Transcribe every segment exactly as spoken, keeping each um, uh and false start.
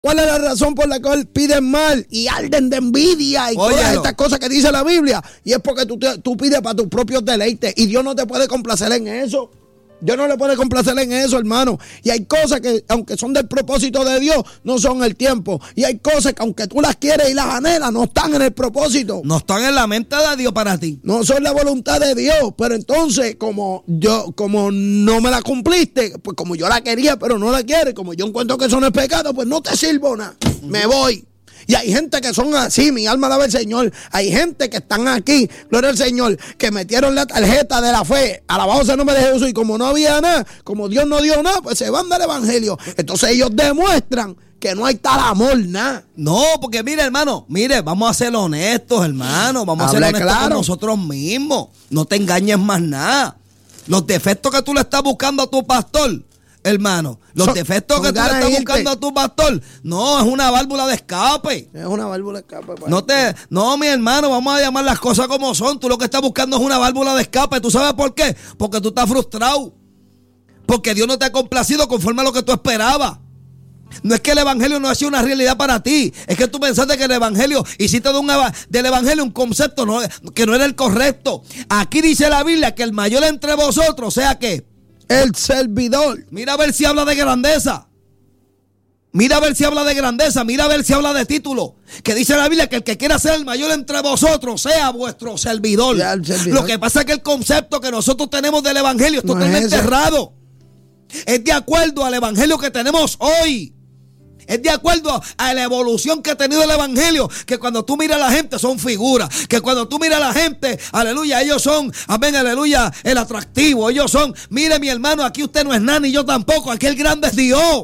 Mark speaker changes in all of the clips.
Speaker 1: ¿Cuál es la razón por la cual piden mal y arden de envidia y
Speaker 2: Óyelo.
Speaker 1: todas estas cosas que dice la Biblia? Y es porque tú, te, tú pides para tus propios deleites y Dios no te puede complacer en eso. Dios no le puede complacer en eso, hermano. Y hay cosas que, aunque son del propósito de Dios, no son el tiempo. Y hay cosas que, aunque tú las quieres y las anhelas, no están en el propósito.
Speaker 2: No están en la mente de Dios para ti.
Speaker 1: No son la voluntad de Dios. Pero entonces, como yo, como no me la cumpliste, pues como yo la quería, pero no la quiere, como yo encuentro que eso no es pecado, pues no te sirvo nada. Me voy. Y hay gente que son así, mi alma alaba al Señor. Hay gente que están aquí, gloria al Señor, que metieron la tarjeta de la fe, alabado sea el nombre de Jesús, y como no había nada, como Dios no dio nada, pues se van del evangelio. Entonces ellos demuestran que no hay tal amor, nada.
Speaker 2: No, porque mire, hermano, mire, vamos a ser honestos, hermano. Vamos
Speaker 1: Hable
Speaker 2: a ser honestos
Speaker 1: claro.
Speaker 2: con nosotros mismos. No te engañes más nada. Los defectos que tú le estás buscando a tu pastor, hermano, los
Speaker 1: Son-
Speaker 2: defectos
Speaker 1: son
Speaker 2: que tú le
Speaker 1: ganas
Speaker 2: estás
Speaker 1: de irte.
Speaker 2: buscando a tu pastor, no, es una válvula de escape.
Speaker 1: Es una válvula de escape. pues.
Speaker 2: No te, no, mi hermano, vamos a llamar las cosas como son. Tú lo que estás buscando es una válvula de escape. ¿Tú sabes por qué? Porque tú estás frustrado. Porque Dios no te ha complacido conforme a lo que tú esperabas. No es que el evangelio no ha sido una realidad para ti. Es que tú pensaste que el evangelio, hiciste de un eva- del evangelio un concepto no, que no era el correcto. Aquí dice la Biblia que el mayor entre vosotros sea que.
Speaker 1: El servidor.
Speaker 2: Mira a ver si habla de grandeza. Mira a ver si habla de grandeza. Mira a ver si habla de título. Que dice la Biblia que el que quiera ser el mayor entre vosotros sea vuestro servidor.
Speaker 1: Ya, el servidor.
Speaker 2: Lo que pasa es que el concepto que nosotros tenemos del evangelio es
Speaker 1: No es
Speaker 2: totalmente
Speaker 1: ese.
Speaker 2: errado. Es de acuerdo al evangelio que tenemos hoy. Es de acuerdo a la evolución que ha tenido el evangelio. Que cuando tú miras a la gente son figuras. Que cuando tú miras a la gente, aleluya, ellos son, amén, aleluya, el atractivo. Ellos son, mire mi hermano, aquí usted no es nada ni yo tampoco. Aquí el grande es Dios.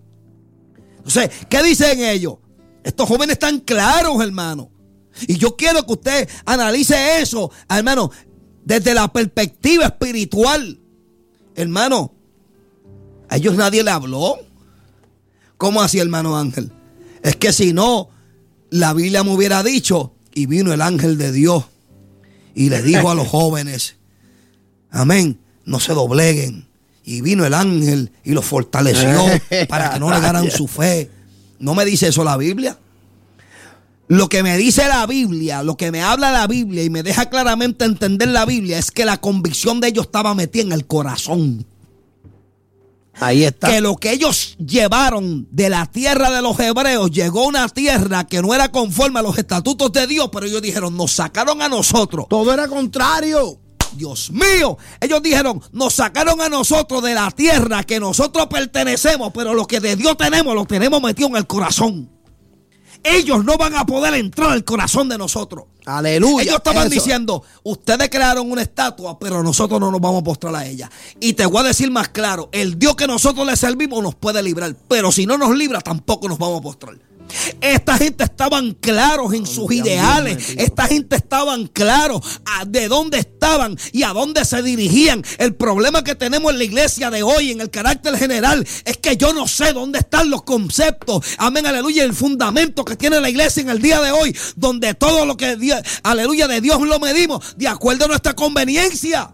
Speaker 2: Entonces, ¿qué dicen ellos? Estos jóvenes están claros, hermano. Y yo quiero que usted analice eso, hermano, desde la perspectiva espiritual. Hermano, a ellos nadie le habló. ¿Cómo así, hermano Ángel? Es que si no, la Biblia me hubiera dicho, y vino el ángel de Dios y le dijo a los jóvenes, amén, no se dobleguen. Y vino el ángel y los fortaleció para que no negaran su fe. ¿No me dice eso la Biblia? Lo que me dice la Biblia, lo que me habla la Biblia y me deja claramente entender la Biblia es que la convicción de ellos estaba metida en el corazón.
Speaker 1: Ahí está.
Speaker 2: Que lo que ellos llevaron de la tierra de los hebreos llegó a una tierra que no era conforme a los estatutos de Dios, pero ellos dijeron, nos sacaron a nosotros.
Speaker 1: Todo era contrario.
Speaker 2: Dios mío, ellos dijeron, nos sacaron a nosotros de la tierra que nosotros pertenecemos, pero lo que de Dios tenemos, lo tenemos metido en el corazón. Ellos no van a poder entrar al corazón de nosotros.
Speaker 1: Aleluya.
Speaker 2: Ellos estaban
Speaker 1: Eso.
Speaker 2: diciendo, ustedes crearon una estatua, pero nosotros no nos vamos a postrar a ella. Y te voy a decir más claro, el Dios que nosotros le servimos nos puede librar, pero si no nos libra, tampoco nos vamos a postrar. Esta gente estaban claros en sus ideales. Esta gente estaban claros a de dónde estaban y a dónde se dirigían. El problema que tenemos en la iglesia de hoy, en el carácter general, es que yo no sé dónde están los conceptos. Amén, aleluya, el fundamento que tiene la iglesia en el día de hoy, donde todo lo que Dios, aleluya, de Dios lo medimos de acuerdo a nuestra conveniencia.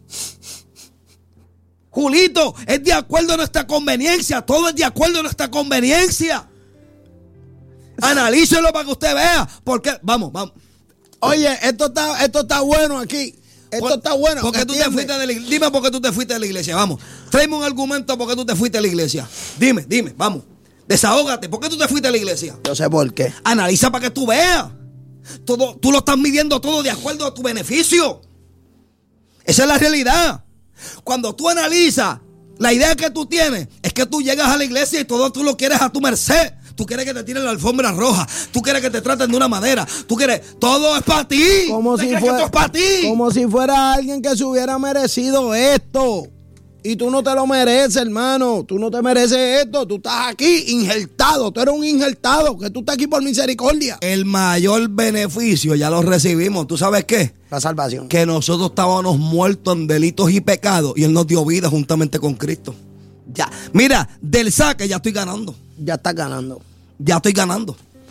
Speaker 2: Julito, es de acuerdo a nuestra conveniencia. Todo es de acuerdo a nuestra conveniencia. Analícelo para que usted vea. Porque, vamos, vamos.
Speaker 1: Oye, esto está, esto está bueno aquí. Esto
Speaker 2: Por-
Speaker 1: está bueno.
Speaker 2: Porque tú te
Speaker 1: ¿entiendes?
Speaker 2: fuiste de la iglesia. Dime por qué tú te fuiste de la iglesia. Vamos. Tráeme un argumento por qué tú te fuiste de la iglesia. Dime, dime, vamos. Desahógate. ¿Por qué tú te fuiste de la iglesia?
Speaker 1: Yo sé por qué.
Speaker 2: Analiza para que tú veas. Todo, tú lo estás midiendo todo de acuerdo a tu beneficio. Esa es la realidad. Cuando tú analizas, la idea que tú tienes es que tú llegas a la iglesia y todo tú lo quieres a tu merced. Tú quieres que te tiren la alfombra roja. Tú quieres que te traten de una manera. Tú quieres... Todo es para ti.
Speaker 1: Como
Speaker 2: ¿Tú
Speaker 1: si,
Speaker 2: crees que
Speaker 1: fuera,
Speaker 2: esto es para ti?
Speaker 1: como si fuera alguien que se hubiera merecido esto. Y tú no te lo mereces, hermano. Tú no te mereces esto. Tú estás aquí injertado. Tú eres un injertado. Que tú estás aquí por misericordia.
Speaker 2: El mayor beneficio ya lo recibimos. ¿Tú sabes qué?
Speaker 1: La salvación.
Speaker 2: Que nosotros estábamos muertos en delitos y pecados y Él nos dio vida juntamente con Cristo. Ya, mira, del saque ya estoy ganando.
Speaker 1: Ya estás ganando.
Speaker 2: Ya estoy ganando.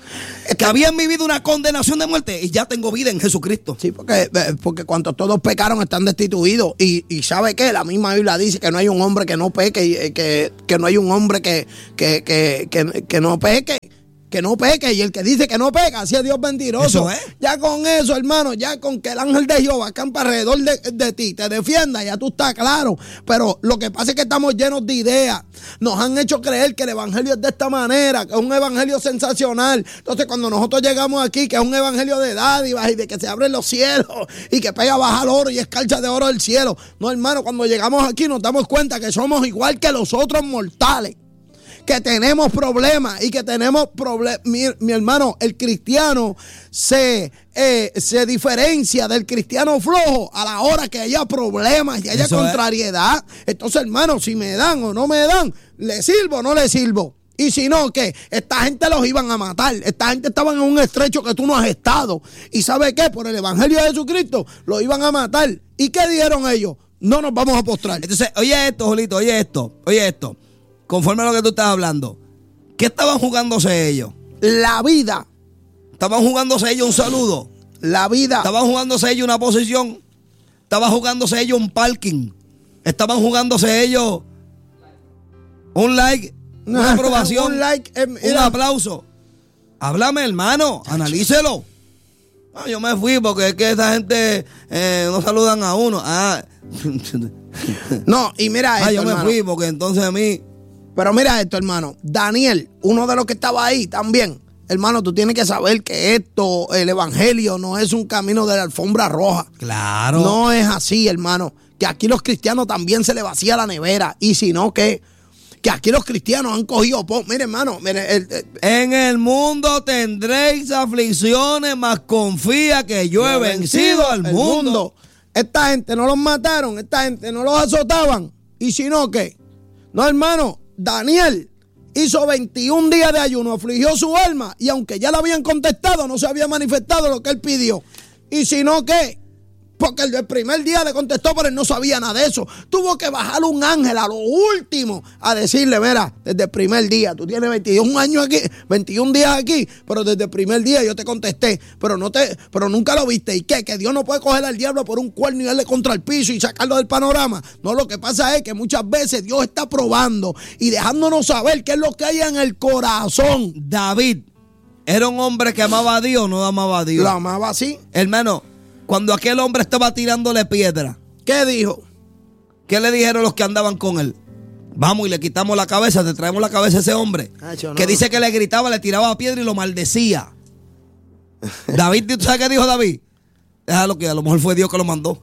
Speaker 2: que habían vivido una condenación de muerte y ya tengo vida en Jesucristo.
Speaker 1: Sí, porque, porque cuando todos pecaron están destituidos. Y, y ¿sabe qué? La misma Biblia dice que no hay un hombre que no peque, que, que no hay un hombre que, que, que, que, que no peque. Que no peque, y el que dice que no peca, así es Dios mentiroso.
Speaker 2: Eso es.
Speaker 1: Ya con eso, hermano, ya con que el ángel de Jehová acampa alrededor de, de ti, te defienda, ya tú estás claro. Pero lo que pasa es que estamos llenos de ideas. Nos han hecho creer que el evangelio es de esta manera, que es un evangelio sensacional. Entonces, cuando nosotros llegamos aquí, que es un evangelio de dádivas y de que se abren los cielos y que pega baja el oro y escarcha de oro del cielo. No, hermano, cuando llegamos aquí nos damos cuenta que somos igual que los otros mortales, que tenemos problemas y que tenemos problemas. Mi, mi hermano, el cristiano se, eh, se diferencia del cristiano flojo a la hora que haya problemas y haya Eso contrariedad. Es. Entonces, hermano, si me dan o no me dan, ¿le sirvo o no le sirvo? Y si no, ¿qué? Esta gente los iban a matar. Esta gente estaba en un estrecho que tú no has estado. ¿Y sabe qué? Por el evangelio de Jesucristo los iban a matar. ¿Y qué dijeron ellos? No nos vamos a postrar.
Speaker 2: Entonces, oye esto, Jolito, oye esto, oye esto. Conforme a lo que tú estás hablando, ¿qué estaban jugándose ellos?
Speaker 1: La vida.
Speaker 2: ¿Estaban jugándose ellos un saludo?
Speaker 1: La vida.
Speaker 2: ¿Estaban jugándose ellos una posición? ¿Estaban jugándose ellos un parking? ¿Estaban jugándose ellos un like? ¿Una aprobación?
Speaker 1: un like. Eh,
Speaker 2: ¿Un aplauso? Háblame, hermano. Analícelo. No, yo me fui porque es que esa gente eh, no saludan a uno. Ah.
Speaker 1: No, y mira esto,
Speaker 2: Ah, yo me
Speaker 1: hermano.
Speaker 2: fui porque entonces a mí...
Speaker 1: Pero mira esto, hermano. Daniel, uno de los que estaba ahí también. Hermano, tú tienes que saber que esto, el evangelio, no es un camino de la alfombra roja.
Speaker 2: Claro.
Speaker 1: No es así, hermano. Que aquí los cristianos también se le vacía la nevera. Y si no, ¿qué? Que aquí los cristianos han cogido... Po- mire, hermano, mire... El, el,
Speaker 2: en el mundo tendréis aflicciones, mas confía que yo he vencido al mundo. mundo.
Speaker 1: Esta gente no los mataron, esta gente no los azotaban. Y si no, ¿qué? No, hermano, Daniel hizo veintiún días de ayuno, afligió su alma, y aunque ya le habían contestado, no se había manifestado lo que él pidió. Y si no, ¿qué? Porque el del primer día le contestó, pero él no sabía nada de eso. Tuvo que bajar un ángel a lo último a decirle, mira, desde el primer día, tú tienes veintiún años aquí, veintiún días aquí, pero desde el primer día yo te contesté, pero no te, pero nunca lo viste. ¿Y qué? Que Dios no puede coger al diablo por un cuerno y darle contra el piso y sacarlo del panorama. No, lo que pasa es que muchas veces Dios está probando y dejándonos saber qué es lo que hay en el corazón.
Speaker 2: David era un hombre que amaba a Dios o no amaba a Dios.
Speaker 1: Lo amaba así.
Speaker 2: Hermano, cuando aquel hombre estaba tirándole piedra,
Speaker 1: ¿qué dijo?
Speaker 2: ¿Qué le dijeron los que andaban con él? Vamos y le quitamos la cabeza, te traemos la cabeza a ese hombre.
Speaker 1: Acho, no.
Speaker 2: Que dice que le gritaba, le tiraba piedra y lo maldecía. David, ¿tú sabes qué dijo David? Déjalo, que a lo mejor fue Dios que lo mandó.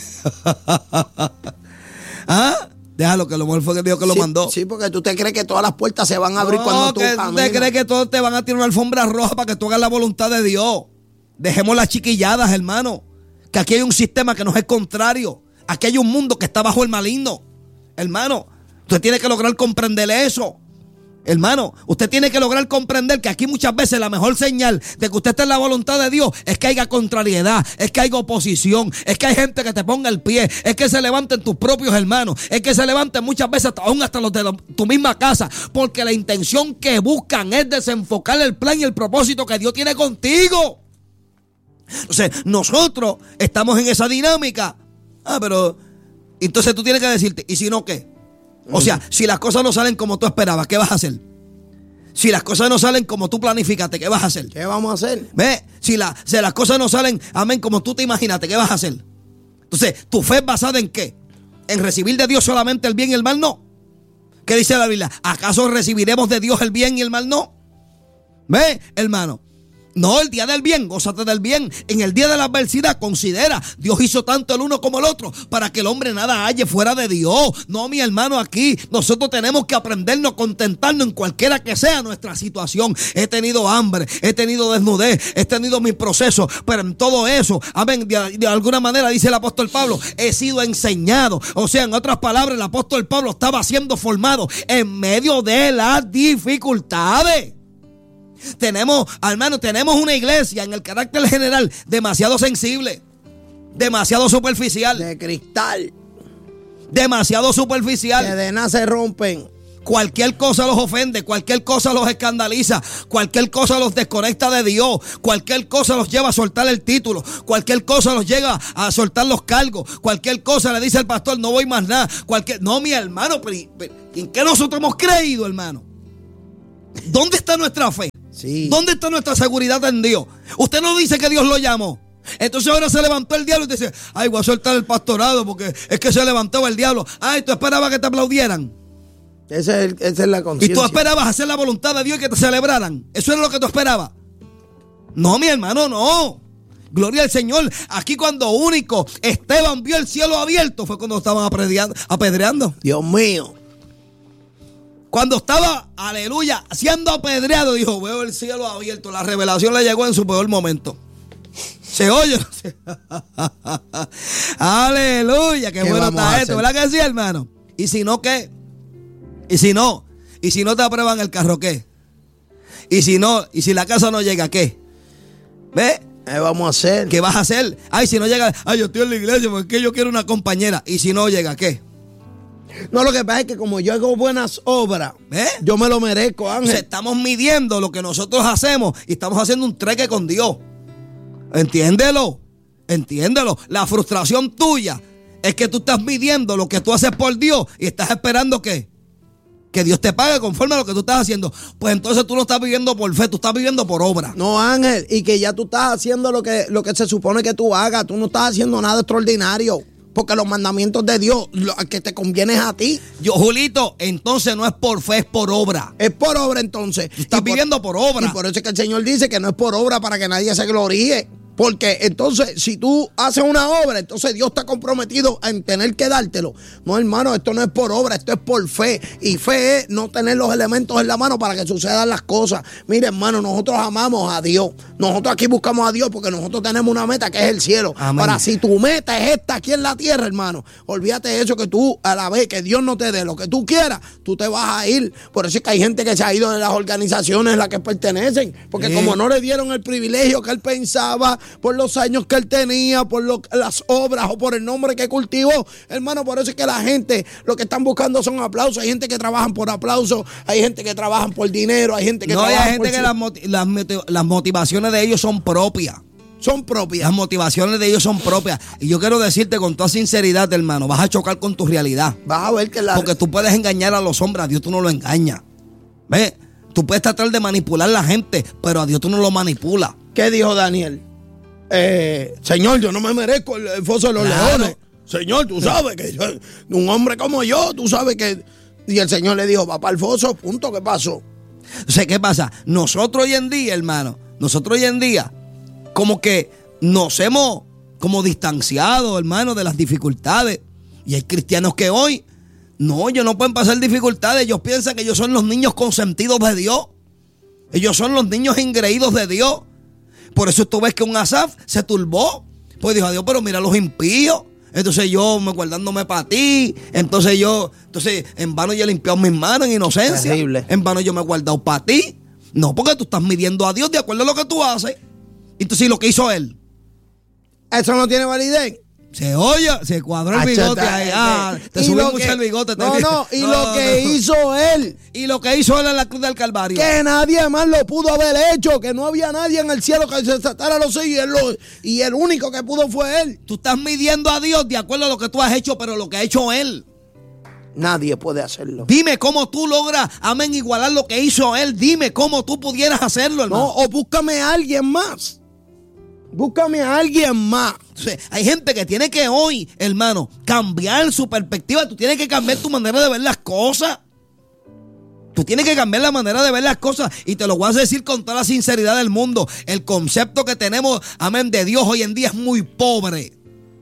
Speaker 2: ¿Ah? Déjalo, que a lo mejor fue Dios que lo
Speaker 1: sí,
Speaker 2: mandó.
Speaker 1: Sí, porque tú te crees que todas las puertas se van a abrir
Speaker 2: no,
Speaker 1: cuando tú
Speaker 2: que
Speaker 1: caminas.
Speaker 2: ¿Tú te crees que todos te van a tirar una alfombra roja para que tú hagas la voluntad de Dios? Dejemos las chiquilladas, hermano. Que aquí hay un sistema que nos es contrario. Aquí hay un mundo que está bajo el maligno. Hermano, usted tiene que lograr comprender eso. Hermano, usted tiene que lograr comprender que aquí muchas veces la mejor señal de que usted está en la voluntad de Dios es que haya contrariedad, es que haya oposición, es que hay gente que te ponga el pie, es que se levanten tus propios hermanos, es que se levanten muchas veces aún hasta los de la, tu misma casa, porque la intención que buscan es desenfocar el plan y el propósito que Dios tiene contigo. Entonces, nosotros estamos en esa dinámica. Ah, pero entonces tú tienes que decirte, ¿y si no qué? O sea, si las cosas no salen como tú esperabas, ¿qué vas a hacer? Si las cosas no salen como tú planificaste, ¿qué vas a hacer?
Speaker 1: ¿Qué vamos a hacer?
Speaker 2: ¿Ve? Si, la, si las cosas no salen, amén, como tú te imaginaste, ¿qué vas a hacer? Entonces, ¿tu fe es basada en qué? ¿En recibir de Dios solamente el bien y el mal? No. ¿Qué dice la Biblia? ¿Acaso recibiremos de Dios el bien y el mal? No. ¿Ve, hermano? No, el día del bien, gózate del bien. En el día de la adversidad, considera, Dios hizo tanto el uno como el otro para que el hombre nada halle fuera de Dios. No, mi hermano, aquí nosotros tenemos que aprendernos, contentarnos en cualquiera que sea nuestra situación. He tenido hambre, he tenido desnudez, he tenido mis procesos, pero en todo eso, amén, de, de alguna manera, dice el apóstol Pablo, he sido enseñado. O sea, en otras palabras, el apóstol Pablo estaba siendo formado en medio de las dificultades. Tenemos, hermano, tenemos una iglesia en el carácter general demasiado sensible, demasiado superficial.
Speaker 1: De cristal.
Speaker 2: Demasiado superficial.
Speaker 1: Que de nada se rompen.
Speaker 2: Cualquier cosa los ofende, cualquier cosa los escandaliza, cualquier cosa los desconecta de Dios, cualquier cosa los lleva a soltar el título, cualquier cosa los llega a soltar los cargos, cualquier cosa le dice al pastor, no voy más nada, cualquier... No, mi hermano, pero, pero, ¿en qué nosotros hemos creído, hermano? ¿Dónde está nuestra fe?
Speaker 1: Sí.
Speaker 2: ¿Dónde está nuestra seguridad en Dios? Usted no dice que Dios lo llamó. Entonces ahora se levantó el diablo y dice, ay, voy a soltar el pastorado porque es que se levantó el diablo. Ay, tú esperabas que te aplaudieran.
Speaker 1: Esa es, esa es la conciencia.
Speaker 2: Y tú esperabas hacer la voluntad de Dios y que te celebraran. Eso era lo que tú esperabas. No, mi hermano, no. Gloria al Señor. Aquí cuando único Esteban vio el cielo abierto fue cuando estaban apedreando.
Speaker 1: Dios mío.
Speaker 2: Cuando estaba, aleluya, siendo apedreado, dijo, veo el cielo abierto. La revelación le llegó en su peor momento. ¿Se oye? Aleluya, qué, qué bueno está esto, ¿verdad que sí, hermano? Y si no, ¿qué? Y si no, y si no te aprueban el carro, ¿qué? Y si no, y si la casa no llega, ¿qué? ¿Ves?
Speaker 1: ¿Qué vamos a hacer?
Speaker 2: ¿Qué vas a hacer? Ay, si no llega, ay, yo estoy en la iglesia porque yo quiero una compañera. Y si no llega, ¿qué?
Speaker 1: No, lo que pasa es que como yo hago buenas obras, ¿eh? Yo me lo merezco, Ángel.
Speaker 2: O sea, estamos midiendo lo que nosotros hacemos y estamos haciendo un treque con Dios. Entiéndelo, entiéndelo. La frustración tuya es que tú estás midiendo lo que tú haces por Dios y estás esperando que, que Dios te pague conforme a lo que tú estás haciendo. Pues entonces tú no estás viviendo por fe, tú estás viviendo por obra.
Speaker 1: No, Ángel, y que ya tú estás haciendo lo que, lo que se supone que tú hagas. Tú no estás haciendo nada extraordinario. Porque los mandamientos de Dios, lo que te conviene es a ti.
Speaker 2: Yo, Julito, entonces no es por fe, es por obra.
Speaker 1: Es por obra entonces.
Speaker 2: Estás viviendo por obra.
Speaker 1: Y por eso es que el Señor dice que no es por obra para que nadie se gloríe. Porque entonces, si tú haces una obra, entonces Dios está comprometido en tener que dártelo. No, hermano, esto no es por obra, esto es por fe. Y fe es no tener los elementos en la mano para que sucedan las cosas. Mire, hermano, nosotros amamos a Dios. Nosotros aquí buscamos a Dios porque nosotros tenemos una meta que es el cielo.
Speaker 2: Amén.
Speaker 1: Para si tu meta es esta aquí en la tierra, hermano, olvídate de eso, que tú a la vez que Dios no te dé lo que tú quieras, tú te vas a ir. Por eso es que hay gente que se ha ido de las organizaciones a las que pertenecen. Porque sí, como no le dieron el privilegio que él pensaba, por los años que él tenía, por lo, las obras o por el nombre que cultivó, hermano, por eso es que la gente lo que están buscando son aplausos. Hay gente que trabajan por aplausos, hay gente que trabajan por dinero, hay gente que
Speaker 2: no,
Speaker 1: trabaja
Speaker 2: hay gente
Speaker 1: por...
Speaker 2: que las, moti- las, las motivaciones de ellos son propias.
Speaker 1: Son propias.
Speaker 2: Las motivaciones de ellos son propias. Y yo quiero decirte con toda sinceridad, hermano, vas a chocar con tu realidad.
Speaker 1: Vas a ver que la...
Speaker 2: Porque tú puedes engañar a los hombres, a Dios tú no lo engañas. ¿Ves? Tú puedes tratar de manipular a la gente, pero a Dios tú no lo manipulas.
Speaker 1: ¿Qué dijo Daniel? Eh, señor, yo no me merezco el, el foso de los
Speaker 2: claro.
Speaker 1: leones. Señor, tú sabes que yo, un hombre como yo, tú sabes que... Y el Señor le dijo, va para el foso, punto, ¿qué pasó?
Speaker 2: O sea, ¿qué pasa? Nosotros hoy en día, hermano, nosotros hoy en día, como que nos hemos como distanciado, hermano, de las dificultades. Y hay cristianos que hoy, no, ellos no pueden pasar dificultades. Ellos piensan que ellos son los niños consentidos de Dios. Ellos son los niños engreídos de Dios. Por eso tú ves que un Asaf se turbó. Pues dijo, adiós, pero mira los impíos. Entonces yo me guardándome para ti. Entonces yo, entonces en vano yo he limpiado mis manos en inocencia.
Speaker 1: Terrible.
Speaker 2: En vano yo me he guardado para ti. No, porque tú estás midiendo a Dios de acuerdo a lo que tú haces. Entonces, lo que hizo él.
Speaker 1: Eso no tiene validez.
Speaker 2: Se oye, se cuadró el bigote ahí. Ah, te subí mucho que, el bigote.
Speaker 1: No, no, y no, lo que no. hizo él.
Speaker 2: Y lo que hizo él en la cruz del Calvario.
Speaker 1: Que nadie más lo pudo haber hecho. Que no había nadie en el cielo que se tratara los seis. Y, él lo, y el único que pudo fue él.
Speaker 2: Tú estás midiendo a Dios de acuerdo a lo que tú has hecho, pero lo que ha hecho él.
Speaker 1: Nadie puede hacerlo.
Speaker 2: Dime cómo tú logras, amén, igualar lo que hizo él. Dime cómo tú pudieras hacerlo, hermano.
Speaker 1: No, o búscame a alguien más. Búscame a alguien más.
Speaker 2: O sea, hay gente que tiene que hoy, hermano, cambiar su perspectiva. Tú tienes que cambiar tu manera de ver las cosas. Tú tienes que cambiar la manera de ver las cosas. Y te lo voy a decir con toda la sinceridad del mundo. El concepto que tenemos, amén, de Dios hoy en día es muy pobre.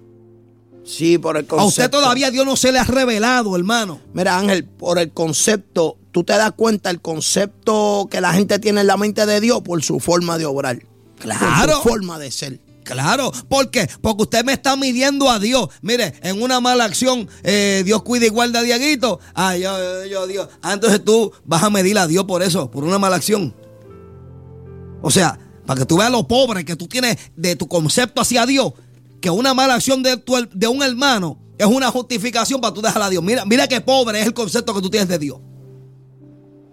Speaker 1: Sí, por el concepto.
Speaker 2: A usted todavía Dios no se le ha revelado, hermano.
Speaker 1: Mira, Ángel, por el concepto, tú te das cuenta el concepto que la gente tiene en la mente de Dios por su forma de obrar.
Speaker 2: Claro.
Speaker 1: Por su forma de ser.
Speaker 2: Claro. ¿Por qué? Porque usted me está midiendo a Dios. Mire, en una mala acción, eh, Dios cuida y guarda a Dieguito. Ah, yo, yo, yo, Dios. Ah, entonces tú vas a medir a Dios por eso, por una mala acción. O sea, para que tú veas lo pobre que tú tienes de tu concepto hacia Dios, que una mala acción de, tu, de un hermano es una justificación para tú dejar a Dios. Mira, mira qué pobre es el concepto que tú tienes de Dios.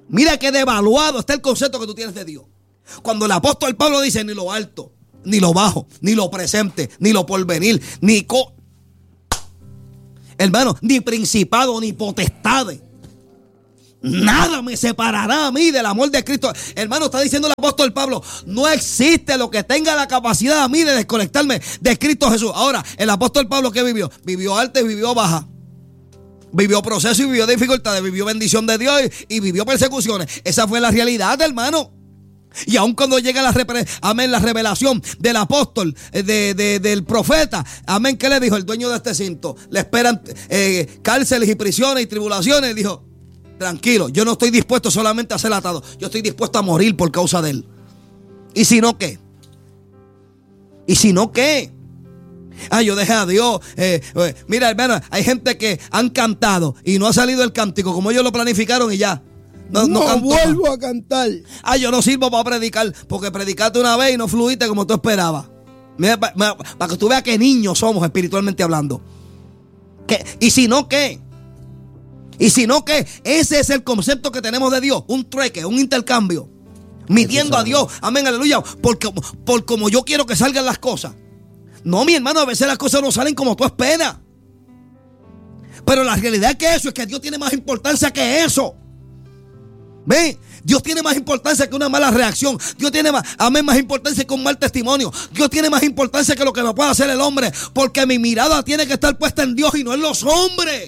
Speaker 2: Mira qué devaluado está el concepto que tú tienes de Dios. Cuando el apóstol Pablo dice ni lo alto, ni lo bajo, ni lo presente, ni lo porvenir, ni co... hermano, ni principado, ni potestades. Nada me separará a mí del amor de Cristo. Hermano, está diciendo el apóstol Pablo, no existe lo que tenga la capacidad a mí de desconectarme de Cristo Jesús. Ahora, el apóstol Pablo, ¿qué vivió? Vivió alta y vivió baja. Vivió proceso y vivió dificultades. Vivió bendición de Dios y, y vivió persecuciones. Esa fue la realidad, hermano. Y aun cuando llega la, amén, la revelación del apóstol, de, de, del profeta, amén, ¿qué le dijo el dueño de este cinto? Le esperan eh, cárceles y prisiones y tribulaciones. Dijo, tranquilo, yo no estoy dispuesto solamente a ser atado, yo estoy dispuesto a morir por causa de él. ¿Y si no qué? ¿Y si no qué? Ah, yo dejé a Dios. Eh, eh, mira, hermano, hay gente que han cantado y no ha salido el cántico como ellos lo planificaron y ya.
Speaker 1: No, no, no vuelvo más a cantar.
Speaker 2: Ah, yo no sirvo para predicar, porque predicaste una vez y no fluiste como tú esperabas. Mira, para, para, para que tú veas qué niños somos espiritualmente hablando. ¿Qué? ¿Y si no qué? ¿Y si no qué? Ese es el concepto que tenemos de Dios. Un trueque, un intercambio. Midiendo a Dios. Amén, aleluya. Porque, por como yo quiero que salgan las cosas. No, mi hermano, a veces las cosas no salen como tú esperas. Pero la realidad es que eso es que Dios tiene más importancia que eso. ¿Ven? Dios tiene más importancia que una mala reacción. Dios tiene más, amén, más importancia que un mal testimonio. Dios tiene más importancia que lo que me pueda hacer el hombre. Porque mi mirada tiene que estar puesta en Dios y no en los hombres.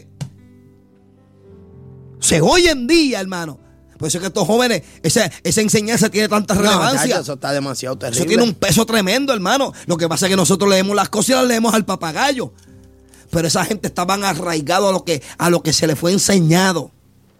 Speaker 2: O sea, hoy en día, hermano, por eso es que estos jóvenes, esa, esa enseñanza tiene tanta relevancia.
Speaker 1: No, chacho, eso está demasiado terrible.
Speaker 2: Eso tiene un peso tremendo, hermano. Lo que pasa es que nosotros leemos las cosas y las leemos al papagayo. Pero esa gente estaban arraigados a lo que, a lo que se les fue enseñado.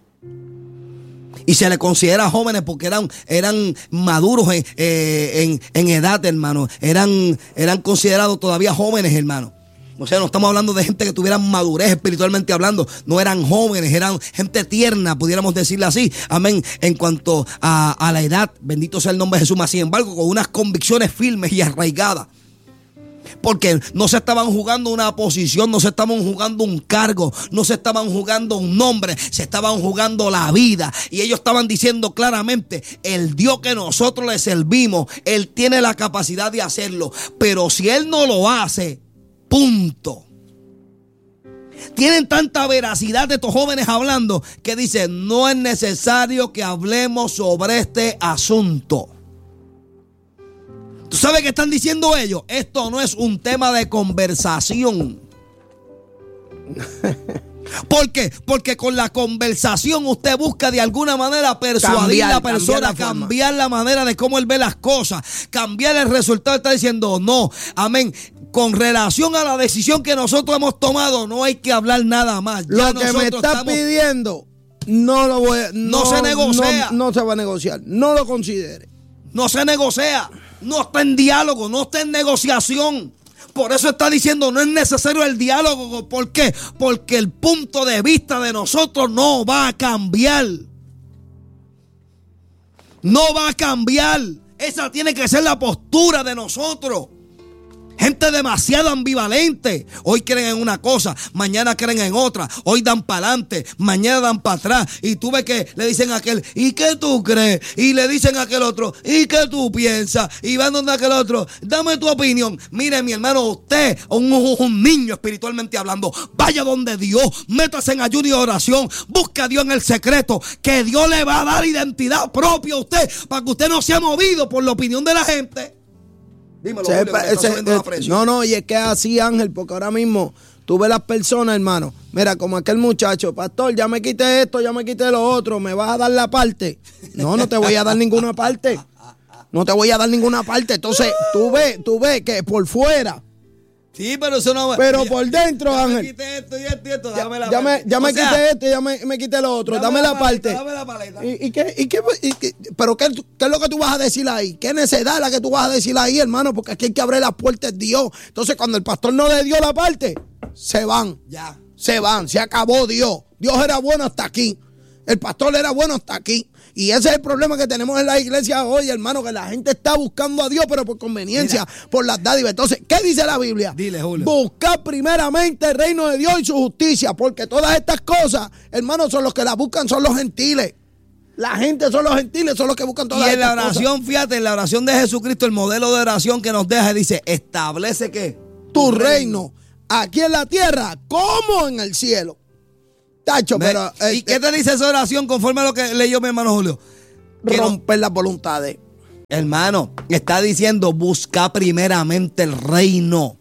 Speaker 2: Y se les considera jóvenes porque eran, eran maduros en, eh, en, en edad, hermano. Eran, eran considerados todavía jóvenes, hermano. O sea, no estamos hablando de gente que tuvieran madurez espiritualmente hablando. No eran jóvenes, eran gente tierna, pudiéramos decirle así. Amén. En cuanto a, a la edad, bendito sea el nombre de Jesús. Sin embargo, con unas convicciones firmes y arraigadas. Porque no se estaban jugando una posición, no se estaban jugando un cargo, no se estaban jugando un nombre, se estaban jugando la vida. Y ellos estaban diciendo claramente, el Dios que nosotros le servimos, Él tiene la capacidad de hacerlo. Pero si Él no lo hace, punto. Tienen tanta veracidad de estos jóvenes hablando que dicen, no es necesario que hablemos sobre este asunto. ¿Tú sabes qué están diciendo ellos? Esto no es un tema de conversación. ¿Por qué? Porque con la conversación usted busca de alguna manera persuadir cambiar, a la persona, cambiar la, cambiar la manera de cómo él ve las cosas, cambiar el resultado. Está diciendo, no, amén. Con relación a la decisión que nosotros hemos tomado, no hay que hablar nada más.
Speaker 1: Ya lo que me está estamos... pidiendo, no lo voy a, no,
Speaker 2: no se negocia.
Speaker 1: No, no se va a negociar, no lo considere.
Speaker 2: No se negocia. No está en diálogo, no está en negociación. Por eso está diciendo, no es necesario el diálogo. ¿Por qué? Porque el punto de vista de nosotros no va a cambiar. No va a cambiar. Esa tiene que ser la postura de nosotros. Gente demasiado ambivalente. Hoy creen en una cosa, mañana creen en otra. Hoy dan para adelante, mañana dan para atrás. Y tú ves que le dicen a aquel, ¿y qué tú crees? Y le dicen a aquel otro, ¿y qué tú piensas? Y van donde aquel otro, dame tu opinión. Mire, mi hermano, usted, un, un niño espiritualmente hablando, vaya donde Dios, métase en ayuno y oración, busque a Dios en el secreto, que Dios le va a dar identidad propia a usted, para que usted no sea movido por la opinión de la gente. Dímelo,
Speaker 1: se,
Speaker 2: Julio, que
Speaker 1: ese, ese, no, no, y es que es así, Ángel, porque ahora mismo tú ves las personas, hermano. Mira, como aquel muchacho, pastor, ya me quité esto, ya me quité lo otro, ¿me vas a dar la parte? No, no te voy a dar ninguna parte. No te voy a dar ninguna parte. Entonces, tú ves, tú ves que por fuera.
Speaker 2: Sí, pero eso no.
Speaker 1: Pero
Speaker 2: ya,
Speaker 1: por dentro,
Speaker 2: ya
Speaker 1: Ángel.
Speaker 2: Me quité esto y esto y esto, dame la
Speaker 1: ya
Speaker 2: parte.
Speaker 1: Me, ya
Speaker 2: o
Speaker 1: me
Speaker 2: sea,
Speaker 1: quité esto y ya me, me quité lo otro. Dame, dame la, la parte.
Speaker 2: Dame la paleta.
Speaker 1: ¿Y, y, qué, y, qué, y qué? Pero qué, qué es lo que tú vas a decir ahí? ¿Qué necedad es la que tú vas a decir ahí, hermano? Porque aquí hay que abrir las puertas de Dios. Entonces, cuando el pastor no le dio la parte, se van.
Speaker 2: Ya.
Speaker 1: Se van. Se acabó Dios. Dios era bueno hasta aquí. El pastor era bueno hasta aquí. Y ese es el problema que tenemos en la iglesia hoy, hermano, que la gente está buscando a Dios, pero por conveniencia, mira, por las dádivas. Entonces, ¿qué dice la Biblia?
Speaker 2: Dile, Julio.
Speaker 1: Buscar primeramente el reino de Dios y su justicia, porque todas estas cosas, hermano, son los que la buscan, son los gentiles. La gente son los gentiles, son los que buscan todas
Speaker 2: Y en la
Speaker 1: estas
Speaker 2: oración,
Speaker 1: cosas.
Speaker 2: fíjate, en la oración de Jesucristo, el modelo de oración que nos deja, dice, establece ¿qué?
Speaker 1: Tu reino, aquí en la tierra, como en el cielo. Tacho,
Speaker 2: ¿Ve?
Speaker 1: pero...
Speaker 2: ¿Y
Speaker 1: este,
Speaker 2: qué te dice esa oración conforme a lo que leyó mi hermano Julio? Que no-
Speaker 1: romper las voluntades.
Speaker 2: hermano, está diciendo, busca primeramente el reino.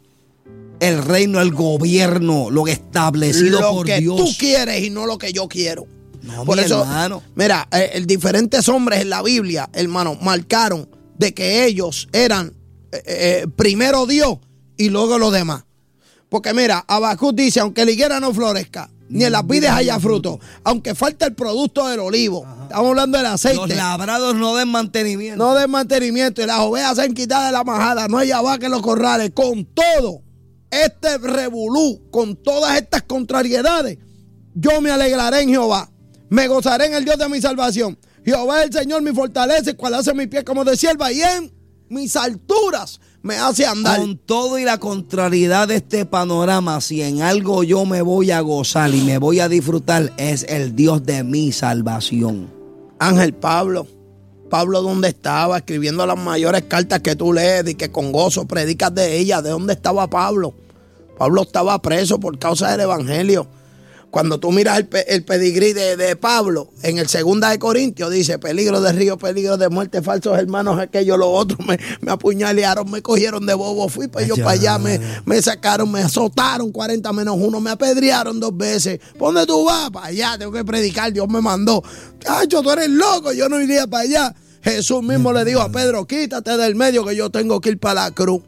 Speaker 2: El reino, el gobierno, lo establecido
Speaker 1: Lo
Speaker 2: por
Speaker 1: que
Speaker 2: Dios.
Speaker 1: tú quieres y no lo que yo quiero.
Speaker 2: No,
Speaker 1: Por
Speaker 2: mi
Speaker 1: eso,
Speaker 2: hermano.
Speaker 1: mira, eh, el diferentes hombres en la Biblia, hermano, marcaron de que ellos eran eh, eh, primero Dios y luego los demás. Porque mira, Habacuc dice, aunque la higuera no florezca, ni en las vides haya fruto, aunque falte el producto del olivo, estamos hablando del
Speaker 2: Los
Speaker 1: aceite,
Speaker 2: labrados no den mantenimiento.
Speaker 1: no den mantenimiento y las ovejas sean quitadas de la majada, no haya vaca en los corrales, con todo este revolú, con todas estas contrariedades, yo me alegraré en Jehová, me gozaré en el Dios de mi salvación. Jehová es el Señor mi fortaleza, el cual hace mi pie como de sierva y en mis alturas me hace andar.
Speaker 2: Con todo y la contrariedad de este panorama, si en algo yo me voy a gozar y me voy a disfrutar, es el Dios de mi salvación.
Speaker 1: Ángel Pablo, Pablo, ¿dónde estaba? Escribiendo las mayores cartas que tú lees y que con gozo predicas de ellas. ¿De dónde estaba Pablo? Pablo estaba preso por causa del evangelio. Cuando tú miras el, pe el pedigrí de, de Pablo, en el segunda de Corintios dice, peligro de río, peligro de muerte, falsos hermanos, aquellos, los otros, me, me apuñalearon, me cogieron de bobo, fui para ellos para allá, me, me sacaron, me azotaron cuarenta menos uno, me apedrearon dos veces. ¿Por dónde tú vas? Para allá, tengo que predicar, Dios me mandó. Cacho, tú eres loco, yo no iría para allá. Jesús mismo le dijo a Pedro, quítate del medio que yo tengo que ir para la cruz.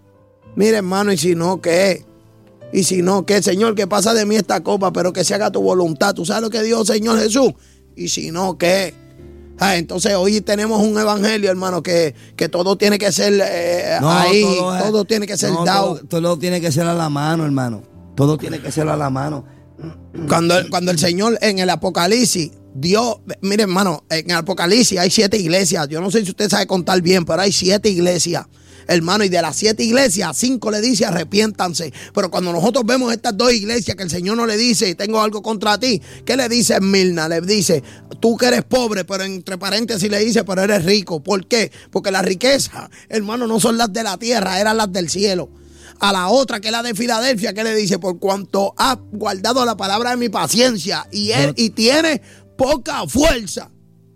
Speaker 1: Mire, hermano, y si no, ¿qué? Y si no, ¿qué? Señor, que pasa de mí esta copa, pero que se haga tu voluntad. ¿Tú sabes lo que dijo Señor Jesús? Y si no, ¿qué? Ah, entonces hoy tenemos un evangelio, hermano, que, que todo tiene que ser eh,
Speaker 2: No,
Speaker 1: ahí,
Speaker 2: todo,
Speaker 1: todo,
Speaker 2: es-
Speaker 1: tiene que ser
Speaker 2: no,
Speaker 1: dado.
Speaker 2: Todo, todo tiene que ser a la mano, hermano. Todo tiene que ser a la mano.
Speaker 1: Cuando, el- cuando el Señor en el Apocalipsis, Dios, mire hermano, en el Apocalipsis hay siete iglesias. Yo no sé si usted sabe contar bien, pero hay siete iglesias. Hermano, y de las siete iglesias, cinco le dice arrepiéntanse. Pero cuando nosotros vemos estas dos iglesias que el Señor no le dice, tengo algo contra ti, ¿qué le dice Mirna? Le dice, tú que eres pobre, pero entre paréntesis le dice, pero eres rico. ¿Por qué? Porque las riquezas, hermano, no son las de la tierra, eran las del cielo. A la otra, que es la de Filadelfia, que le dice, por cuanto has guardado la palabra de mi paciencia y, él, y tiene poca fuerza.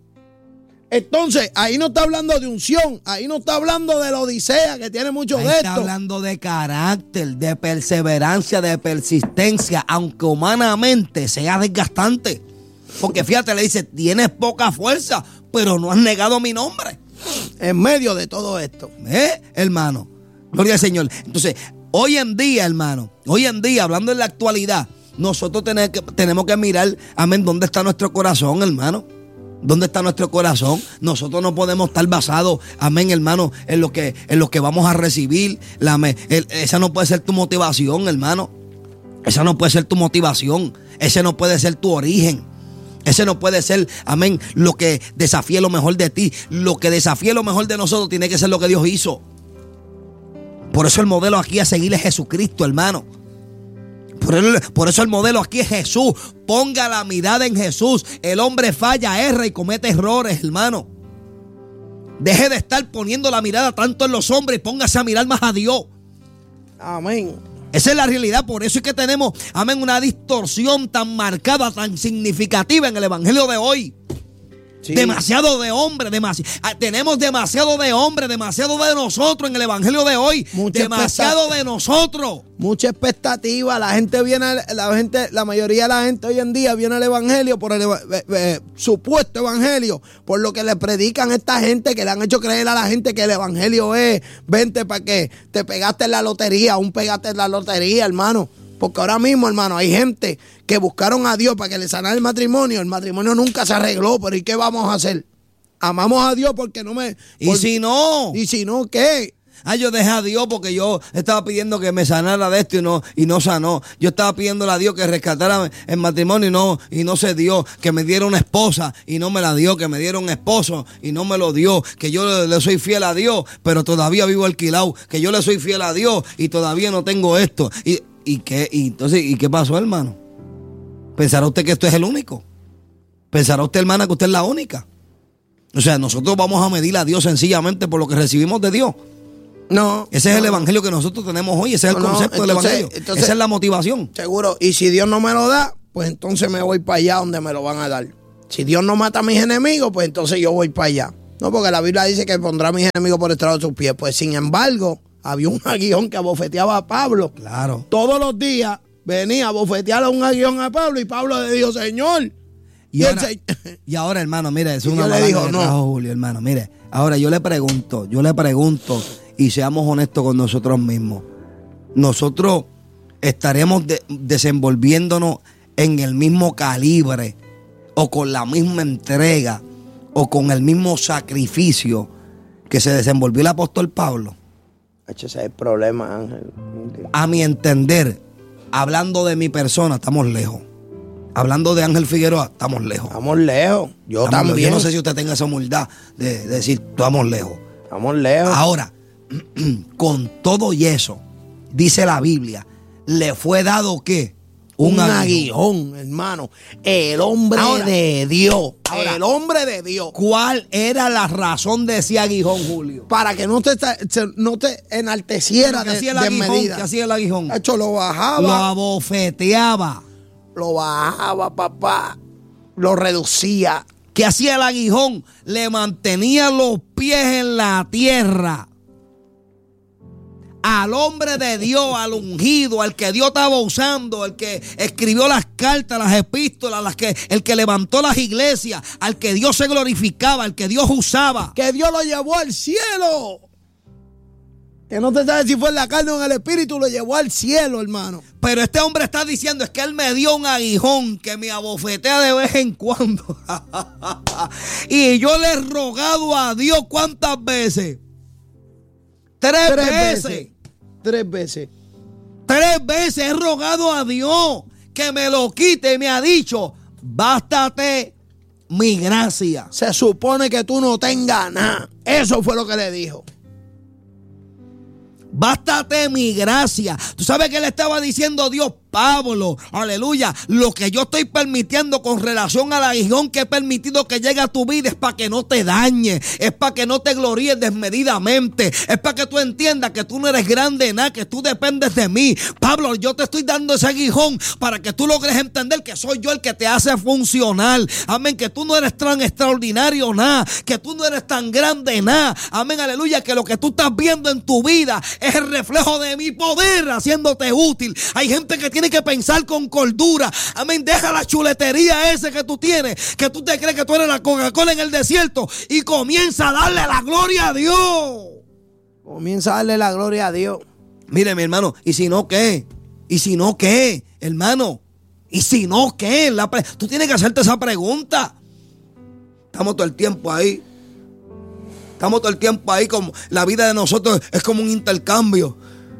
Speaker 1: Entonces, ahí no está hablando de unción, ahí no está hablando de la odisea, que tiene mucho
Speaker 2: Ahí
Speaker 1: de
Speaker 2: está
Speaker 1: esto.
Speaker 2: hablando de carácter, de perseverancia, de persistencia, aunque humanamente sea desgastante. Porque fíjate, le dice, tienes poca fuerza, pero no has negado mi nombre.
Speaker 1: En medio de todo esto.
Speaker 2: ¿Eh, hermano? Gloria al Señor. Entonces, hoy en día, hermano, hoy en día, hablando en la actualidad, nosotros tenemos que, tenemos que mirar, amén, dónde está nuestro corazón, hermano. ¿Dónde está nuestro corazón? Nosotros no podemos estar basados, amén, hermano, en lo que, en lo que vamos a recibir. La, el, esa no puede ser tu motivación, hermano. Esa no puede ser tu motivación. Ese no puede ser tu origen. Ese no puede ser, amén, lo que desafíe lo mejor de ti. Lo que desafíe lo mejor de nosotros tiene que ser lo que Dios hizo. Por eso el modelo aquí a seguir es Jesucristo, hermano. Por, el, por eso el modelo aquí es Jesús. Ponga la mirada en Jesús. El hombre falla, erra y comete errores, hermano. Deje de estar poniendo la mirada tanto en los hombres y póngase a mirar más a Dios.
Speaker 1: Amén.
Speaker 2: Esa es la realidad. Por eso es que tenemos, amén, una distorsión tan marcada, tan significativa en el evangelio de hoy. Sí. Demasiado de hombre, demasi tenemos demasiado de hombre, demasiado de nosotros en el evangelio de hoy. Mucha demasiado de nosotros.
Speaker 1: Mucha expectativa. La gente viene, la gente, la mayoría de la gente hoy en día viene al evangelio por el eh, eh, supuesto evangelio, por lo que le predican a esta gente, que le han hecho creer a la gente que el evangelio es vente para que te pegaste en la lotería, aún pegaste en la lotería, hermano. Porque ahora mismo, hermano, hay gente que buscaron a Dios para que le sanara el matrimonio. El matrimonio nunca se arregló, pero ¿y qué vamos a hacer? Amamos a Dios porque no me...
Speaker 2: ¿Y
Speaker 1: por,
Speaker 2: si no?
Speaker 1: ¿Y si no qué?
Speaker 2: Ah, yo dejé a Dios porque yo estaba pidiendo que me sanara de esto y no, y no sanó. Yo estaba pidiéndole a Dios que rescatara el matrimonio y no, y no se dio. Que me diera una esposa y no me la dio. Que me diera un esposo y no me lo dio. Que yo le, le soy fiel a Dios, pero todavía vivo alquilado. Que yo le soy fiel a Dios y todavía no tengo esto. Y... ¿Y qué, y entonces, ¿y qué pasó, hermano? ¿Pensará usted que esto es el único? ¿Pensará usted, hermana, que usted es la única? O sea, nosotros vamos a medir a Dios sencillamente por lo que recibimos de Dios.
Speaker 1: No.
Speaker 2: Ese es
Speaker 1: no.
Speaker 2: el evangelio que nosotros tenemos hoy. Ese es el
Speaker 1: No,
Speaker 2: concepto
Speaker 1: entonces,
Speaker 2: del evangelio.
Speaker 1: entonces,
Speaker 2: Esa es la motivación.
Speaker 1: Seguro. Y si Dios no me lo da, pues entonces me voy para allá donde me lo van a dar. Si Dios no mata a mis enemigos, pues entonces yo voy para allá. No, porque la Biblia dice que pondrá a mis enemigos por estrado de sus pies. Pues sin embargo, había un aguijón que abofeteaba a Pablo.
Speaker 2: Claro.
Speaker 1: Todos los días venía a bofetear a un aguijón a Pablo y Pablo le dijo, Señor.
Speaker 2: Y,
Speaker 1: Y,
Speaker 2: ahora,
Speaker 1: el se-
Speaker 2: y ahora, hermano, mire, es
Speaker 1: Y
Speaker 2: una
Speaker 1: yo le
Speaker 2: malanga
Speaker 1: digo,
Speaker 2: que
Speaker 1: no.
Speaker 2: trajo Julio, hermano. Mire, ahora yo le pregunto, yo le pregunto, y seamos honestos con nosotros mismos. Nosotros estaremos de- desenvolviéndonos en el mismo calibre, o con la misma entrega, o con el mismo sacrificio que se desenvolvió el apóstol Pablo.
Speaker 1: Ese es el problema, Ángel.
Speaker 2: A mi entender, hablando de mi persona, estamos lejos. Hablando de Ángel Figueroa, estamos lejos.
Speaker 1: Estamos lejos. Yo
Speaker 2: Estamos lejos.
Speaker 1: también.
Speaker 2: Yo no sé si usted tenga esa humildad de, de decir, estamos lejos.
Speaker 1: Estamos lejos.
Speaker 2: Ahora, con todo y eso, dice la Biblia, ¿le fue dado qué?
Speaker 1: Un, aguijón, hermano. El hombre
Speaker 2: Ahora,
Speaker 1: de Dios.
Speaker 2: ahora,
Speaker 1: el hombre de Dios.
Speaker 2: ¿Cuál era la razón de ese aguijón, Julio?
Speaker 1: Para que no te, no te enalteciera
Speaker 2: ¿Qué
Speaker 1: de,
Speaker 2: hacía el
Speaker 1: de
Speaker 2: aguijón?
Speaker 1: medida.
Speaker 2: ¿Qué hacía el aguijón?
Speaker 1: Hecho, lo bajaba.
Speaker 2: Lo abofeteaba.
Speaker 1: Lo bajaba, papá. Lo reducía.
Speaker 2: ¿Qué hacía el aguijón? Le mantenía los pies en la tierra. Al hombre de Dios, al ungido, al que Dios estaba usando, el que escribió las cartas, las epístolas, las que, el que levantó las iglesias, al que Dios se glorificaba, al que Dios usaba.
Speaker 1: Que Dios lo llevó al cielo. Que no te sabes si fue en la carne o en el espíritu, lo llevó al cielo, hermano.
Speaker 2: Pero este hombre está diciendo, es que él me dio un aguijón que me abofetea de vez en cuando. Y yo le he rogado a Dios ¿cuántas veces? Tres,
Speaker 1: Tres
Speaker 2: veces.
Speaker 1: veces. Tres veces.
Speaker 2: Tres veces he rogado a Dios que me lo quite y me ha dicho, bástate mi gracia.
Speaker 1: Se supone que tú no tengas nada. Eso fue lo que le dijo.
Speaker 2: Bástate mi gracia. Tú sabes que le estaba diciendo Dios, Pablo, aleluya, lo que yo estoy permitiendo con relación al aguijón que he permitido que llegue a tu vida es para que no te dañe, es para que no te gloríes desmedidamente, es para que tú entiendas que tú no eres grande en nada, que tú dependes de mí. Pablo, yo te estoy dando ese aguijón para que tú logres entender que soy yo el que te hace funcionar. Amén, que tú no eres tan extraordinario nada, que tú no eres tan grande nada. Amén, aleluya, que lo que tú estás viendo en tu vida es el reflejo de mi poder haciéndote útil. Hay gente que tiene que pensar con cordura. Amén, deja la chuletería ese que tú tienes, que tú te crees que tú eres la Coca-Cola en el desierto, y comienza a darle la gloria a Dios.
Speaker 1: Comienza a darle la gloria a Dios.
Speaker 2: Mire, mi hermano, ¿y si no qué? ¿Y si no qué, hermano? ¿Y si no qué? La pre- tú tienes que hacerte esa pregunta. Estamos todo el tiempo ahí. Estamos todo el tiempo ahí, como la vida de nosotros es como un intercambio.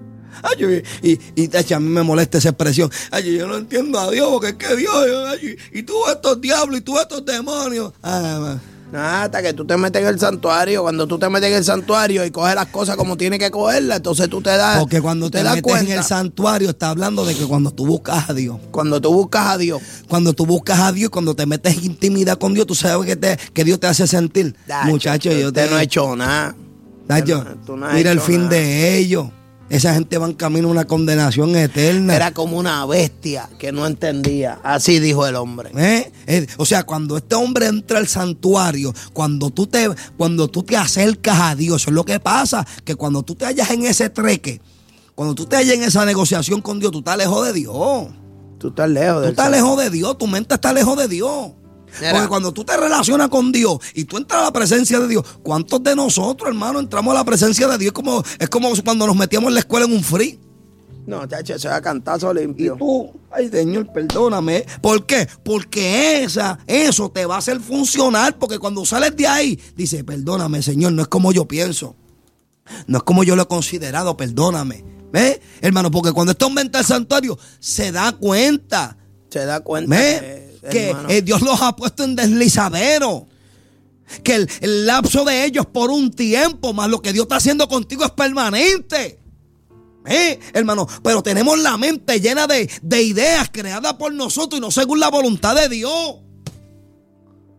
Speaker 2: Ay, y, y, y tacha, a mí me molesta esa expresión. Ay, yo no entiendo a Dios, porque es que Dios, ay, y tú estos diablos, y tú estos demonios. Ah,
Speaker 1: Nada, hasta que tú te metes en el santuario. Cuando tú te metes en el santuario y coges las cosas como tienes que cogerlas, entonces tú te das.
Speaker 2: porque cuando
Speaker 1: tú
Speaker 2: te,
Speaker 1: das
Speaker 2: metes
Speaker 1: cuenta.
Speaker 2: en el santuario, está hablando de que cuando tú buscas a Dios,
Speaker 1: Cuando tú buscas a Dios.
Speaker 2: cuando tú buscas a Dios, cuando te metes en intimidad con Dios, tú sabes que, te, que Dios te hace sentir.
Speaker 1: Dacho,
Speaker 2: Muchacho, yo
Speaker 1: usted
Speaker 2: te
Speaker 1: no ha hecho nada.
Speaker 2: Dacho,
Speaker 1: Usted no- tú no has
Speaker 2: mira el
Speaker 1: hecho
Speaker 2: fin
Speaker 1: nada.
Speaker 2: de ellos. Esa gente va en camino a una condenación eterna.
Speaker 1: Era como una bestia que no entendía. Así dijo el hombre.
Speaker 2: ¿Eh? Eh, O sea, cuando este hombre entra al santuario, cuando tú te, cuando tú te acercas a Dios, eso es lo que pasa, que cuando tú te hallas en ese treque, cuando tú te hallas en esa negociación con Dios, tú estás lejos de Dios.
Speaker 1: Tú estás lejos
Speaker 2: Tú
Speaker 1: del
Speaker 2: estás
Speaker 1: Señor.
Speaker 2: lejos de Dios, tu mente está lejos de Dios.
Speaker 1: Mira.
Speaker 2: Porque cuando tú te relacionas con Dios y tú entras a la presencia de Dios, ¿cuántos de nosotros, hermano, entramos a la presencia de Dios? Como, es como cuando nos metíamos en la escuela en un free.
Speaker 1: No, chacho, eso es cantazo limpio.
Speaker 2: Y tú, ay Señor, perdóname. ¿Por qué? Porque esa, eso te va a hacer funcionar. Porque cuando sales de ahí, dice, perdóname, Señor, no es como yo pienso. No es como yo lo he considerado, perdóname. ¿Ves, hermano? Porque cuando este hombre entra al santuario, se da cuenta.
Speaker 1: Se da cuenta
Speaker 2: ¿Ves?
Speaker 1: que,
Speaker 2: Que
Speaker 1: hermano,
Speaker 2: eh, Dios los ha puesto en deslizadero. Que el, el lapso de ellos por un tiempo, más lo que Dios está haciendo contigo es permanente. ¿Eh, hermano? Pero tenemos la mente llena de, de ideas creadas por nosotros y no según la voluntad de Dios.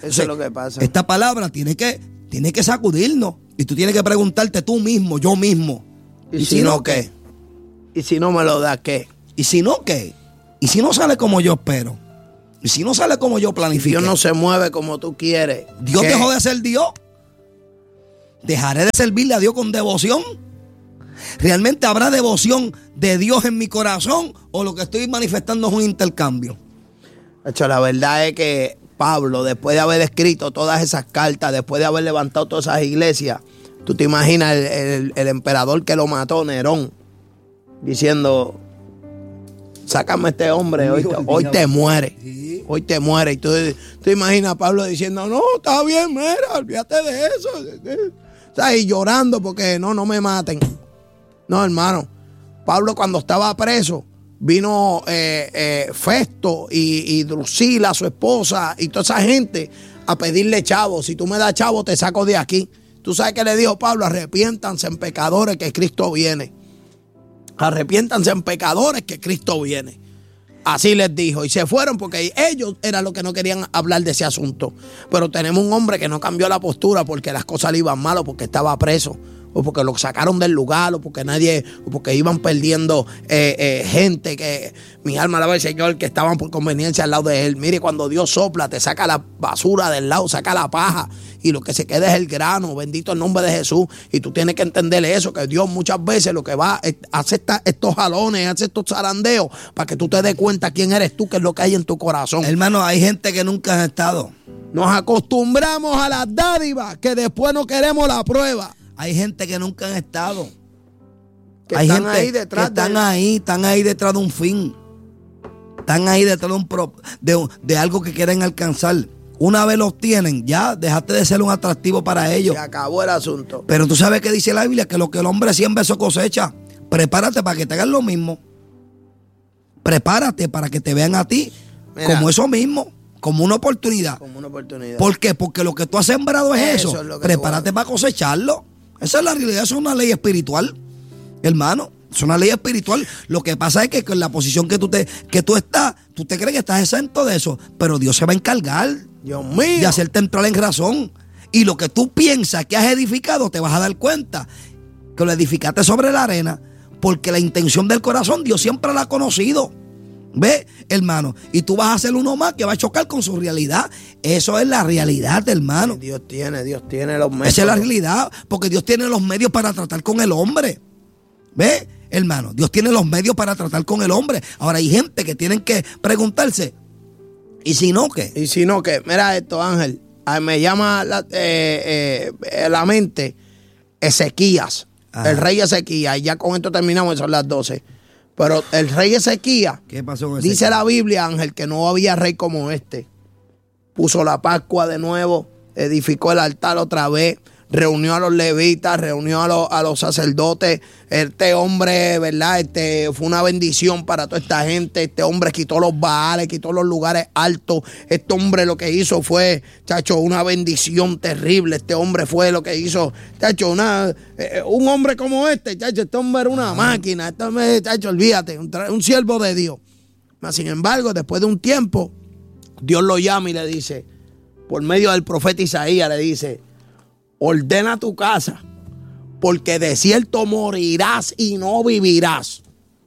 Speaker 1: Eso o sea, es lo que pasa.
Speaker 2: Esta palabra tiene que, tiene que sacudirnos. Y tú tienes que preguntarte tú mismo, yo mismo.
Speaker 1: ¿Y, ¿Y si, si no qué? qué? ¿Y si no me lo da qué?
Speaker 2: ¿Y si no qué? ¿Y si no sale como yo espero? ¿Y si no sale como yo planifico?
Speaker 1: Si Dios no se mueve como tú quieres.
Speaker 2: ¿Dios ¿qué? dejó de ser Dios? ¿Dejaré de servirle a Dios con devoción? ¿Realmente habrá devoción de Dios en mi corazón? ¿O lo que estoy manifestando es un intercambio?
Speaker 1: Hecho, la verdad es que Pablo, después de haber escrito todas esas cartas, después de haber levantado todas esas iglesias, tú te imaginas el, el, el emperador que lo mató, Nerón, diciendo, sácame a este hombre, hoy te, hoy te muere, sí. hoy te muere. Y tú te imaginas a Pablo diciendo, no, está bien, mira, olvídate de eso. O sea, y llorando porque no, no me maten. No, hermano, Pablo cuando estaba preso, vino eh, eh, Festo y, y Drusila, su esposa, y toda esa gente a pedirle chavo. Si tú me das chavo, te saco de aquí. Tú sabes que le dijo Pablo, arrepiéntanse en pecadores que Cristo viene. Arrepiéntanse en pecadores que Cristo viene. Así les dijo. Y se fueron porque ellos eran los que no querían hablar de ese asunto. Pero tenemos un hombre que no cambió la postura porque las cosas le iban mal o porque estaba preso, o porque lo sacaron del lugar, o porque nadie, o porque iban perdiendo eh, eh, gente que, mi alma alaba al Señor, que estaban por conveniencia al lado de él. Mire, cuando Dios sopla, te saca la basura del lado, saca la paja, y lo que se queda es el grano. Bendito el nombre de Jesús. Y tú tienes que entender eso, que Dios muchas veces lo que va, hace esta, estos jalones, hace estos zarandeos, para que tú te des cuenta quién eres tú, qué es lo que hay en tu corazón.
Speaker 2: Hermano, hay gente que nunca ha estado.
Speaker 1: Nos acostumbramos a las dádivas, que después no queremos la prueba.
Speaker 2: Hay gente que nunca han estado.
Speaker 1: Que
Speaker 2: Hay
Speaker 1: están
Speaker 2: gente
Speaker 1: ahí detrás
Speaker 2: que están
Speaker 1: de...
Speaker 2: ahí, están ahí detrás de un fin. Están ahí detrás de, un pro, de, de algo que quieren alcanzar. Una vez los tienen, ya dejaste de ser un atractivo para ellos.
Speaker 1: Se acabó el asunto.
Speaker 2: Pero tú sabes que dice la Biblia, que lo que el hombre siembra eso cosecha. Prepárate para que te hagan lo mismo. Prepárate para que te vean a ti. Mira, como eso mismo. Como una oportunidad.
Speaker 1: Como una oportunidad.
Speaker 2: ¿Por qué? Porque lo que tú has sembrado es eso. eso. Es lo que Prepárate para cosecharlo. Esa es la realidad, eso es una ley espiritual, hermano. Es una ley espiritual. Lo que pasa es que con la posición que tú, te, que tú estás, tú te crees que estás exento de eso. Pero Dios se va a encargar,
Speaker 1: Dios mío,
Speaker 2: de hacerte entrar en razón. Y lo que tú piensas que has edificado, te vas a dar cuenta que lo edificaste sobre la arena. Porque la intención del corazón Dios siempre la ha conocido. ¿Ve, hermano? Y tú vas a ser uno más que va a chocar con su realidad. Eso es la realidad, hermano.
Speaker 1: Dios tiene, Dios tiene los medios.
Speaker 2: Esa es la realidad, porque Dios tiene los medios para tratar con el hombre. ¿Ve, hermano? Dios tiene los medios para tratar con el hombre. Ahora hay gente que tienen que preguntarse, ¿y si no qué?
Speaker 1: ¿Y si no qué? Mira esto, Ángel. Me llama la, eh, eh, la mente Ezequías, Ajá. el rey Ezequías. Y ya con esto terminamos, son las doce. Pero el rey Ezequías,
Speaker 2: ¿qué pasó con
Speaker 1: dice la Biblia, Ángel, que no había rey como este. Puso la Pascua de nuevo, edificó el altar otra vez, reunió a los levitas, reunió a los, a los sacerdotes. Este hombre, ¿verdad? Este, fue una bendición para toda esta gente. Este hombre quitó los baales, quitó los lugares altos. Este hombre lo que hizo fue, chacho, una bendición terrible. Este hombre fue lo que hizo, chacho, una, eh, un hombre como este, chacho, este hombre era una máquina. Este hombre, chacho, olvídate, un, un siervo de Dios. Mas, sin embargo, después de un tiempo, Dios lo llama y le dice, por medio del profeta Isaías, le dice, ordena tu casa, porque de cierto morirás y no vivirás.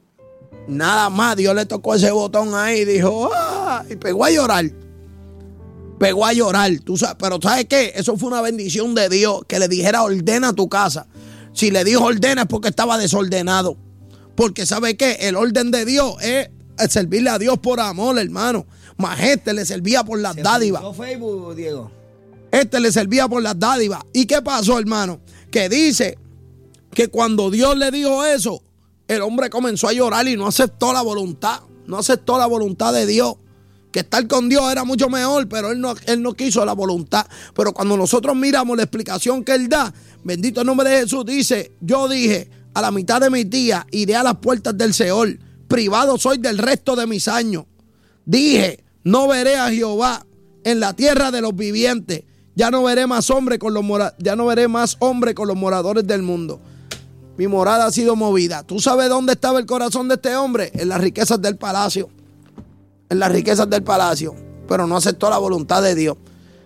Speaker 1: Nada más, Dios le tocó ese botón ahí y dijo, ¡ah! Y pegó a llorar. Pegó a llorar. ¿Tú sabes? Pero ¿sabes qué? Eso fue una bendición de Dios, que le dijera, ordena tu casa. Si le dijo ordena es porque estaba desordenado. Porque ¿sabe qué? El orden de Dios es servirle a Dios por amor, hermano. Más este le servía por las dádivas.
Speaker 2: Facebook, Diego.
Speaker 1: Este le servía por las dádivas. ¿Y qué pasó, hermano? Que dice que cuando Dios le dijo eso, el hombre comenzó a llorar y no aceptó la voluntad. No aceptó la voluntad de Dios. Que estar con Dios era mucho mejor, pero él no, él no quiso la voluntad. Pero cuando nosotros miramos la explicación que él da, bendito el nombre de Jesús, dice, yo dije, a la mitad de mis días iré a las puertas del Seol. Privado soy del resto de mis años. Dije, no veré a Jehová en la tierra de los vivientes. Ya no veré más hombre con los mora- ya no veré más hombre con los moradores del mundo. Mi morada ha sido movida. ¿Tú sabes dónde estaba el corazón de este hombre? En las riquezas del palacio. En las riquezas del palacio. Pero no aceptó la voluntad de Dios.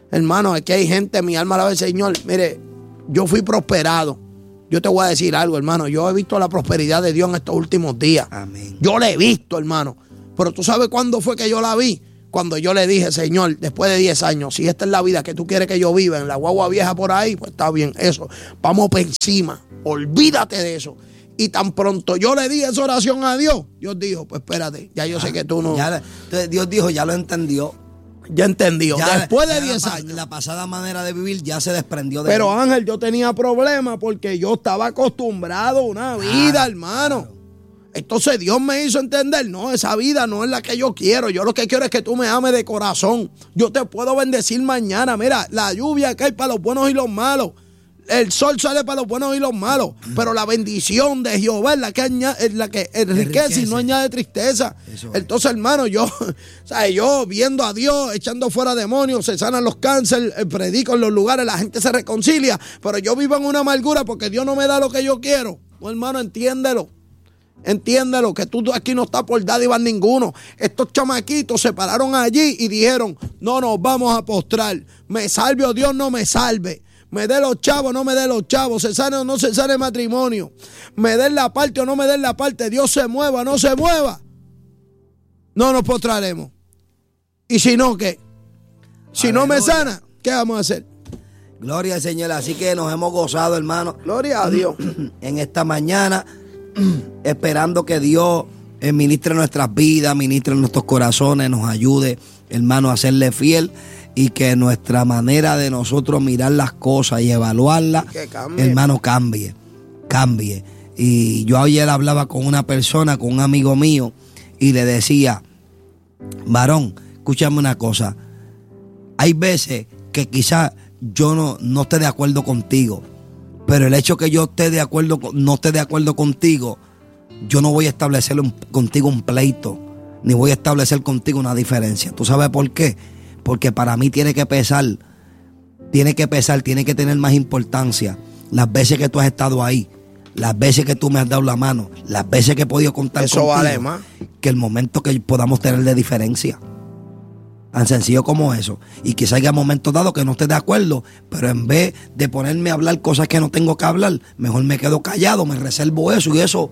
Speaker 1: Hermano, es que hay gente, mi alma alaba al Señor. Mire, yo fui prosperado. Yo te voy a decir algo, hermano. Yo he visto la prosperidad de Dios en estos últimos días.
Speaker 2: Amén.
Speaker 1: Yo la he visto, hermano. Pero tú sabes cuándo fue que yo la vi. Cuando yo le dije, Señor, después de diez años, si esta es la vida que tú quieres que yo viva en la guagua vieja por ahí, pues está bien, eso. Vamos por encima. Olvídate de eso. Y tan pronto yo le di esa oración a Dios, Dios dijo, pues espérate, ya yo ah, sé que tú no...
Speaker 2: Ya, entonces Dios dijo, ya lo entendió.
Speaker 1: Ya entendió. Ya, Después de diez
Speaker 2: la,
Speaker 1: años.
Speaker 2: La pasada manera de vivir ya se desprendió de
Speaker 1: Pero
Speaker 2: él.
Speaker 1: Ángel, yo tenía problemas porque yo estaba acostumbrado a una vida, ah, hermano. Claro. Entonces Dios me hizo entender, no, esa vida no es la que yo quiero. Yo lo que quiero es que tú me ames de corazón. Yo te puedo bendecir mañana. Mira, la lluvia cae para los buenos y los malos. El sol sale para los buenos y los malos. Pero la bendición de Jehová es la que, añade, es la que enriquece, enriquece y no añade tristeza. Eso Entonces, es. hermano, yo, o sea, yo viendo a Dios, echando fuera demonios, se sanan los cánceres, predico en los lugares, la gente se reconcilia. Pero yo vivo en una amargura porque Dios no me da lo que yo quiero. No, hermano, entiéndelo. Entiéndelo, que tú aquí no estás por dádivas ninguno. Estos chamaquitos se pararon allí y dijeron, no nos vamos a postrar. Me salve o Dios no me salve. Me dé los chavos, no me dé los chavos. Se sane o no se sane el matrimonio. Me den la parte o no me den la parte. Dios se mueva o no se mueva. No nos postraremos. Y si no, ¿qué? Si Aleluya. No me sana, ¿qué vamos a hacer?
Speaker 2: Gloria al Señor. Así que nos hemos gozado, hermano.
Speaker 1: Gloria a Dios.
Speaker 2: En esta mañana, esperando que Dios ministre nuestras vidas, ministre nuestros corazones, nos ayude, hermano, a serle fiel. Y que nuestra manera de nosotros mirar las cosas y evaluarlas, hermano, cambie, cambie. Y yo ayer hablaba con una persona, con un amigo mío, y le decía, varón, escúchame una cosa. Hay veces que quizás yo no, no esté de acuerdo contigo, pero el hecho que yo esté de acuerdo, no esté de acuerdo contigo, yo no voy a establecer un, contigo un pleito, ni voy a establecer contigo una diferencia. ¿Tú sabes por qué? Porque para mí tiene que pesar, tiene que pesar, tiene que tener más importancia las veces que tú has estado ahí, las veces que tú me has dado la mano, las veces que he podido contar
Speaker 1: Eso
Speaker 2: contigo,
Speaker 1: vale más.
Speaker 2: Que el momento que podamos tener de diferencia. Tan sencillo como eso. Y quizá haya momentos dados que no esté de acuerdo, pero en vez de ponerme a hablar cosas que no tengo que hablar, mejor me quedo callado, me reservo eso y eso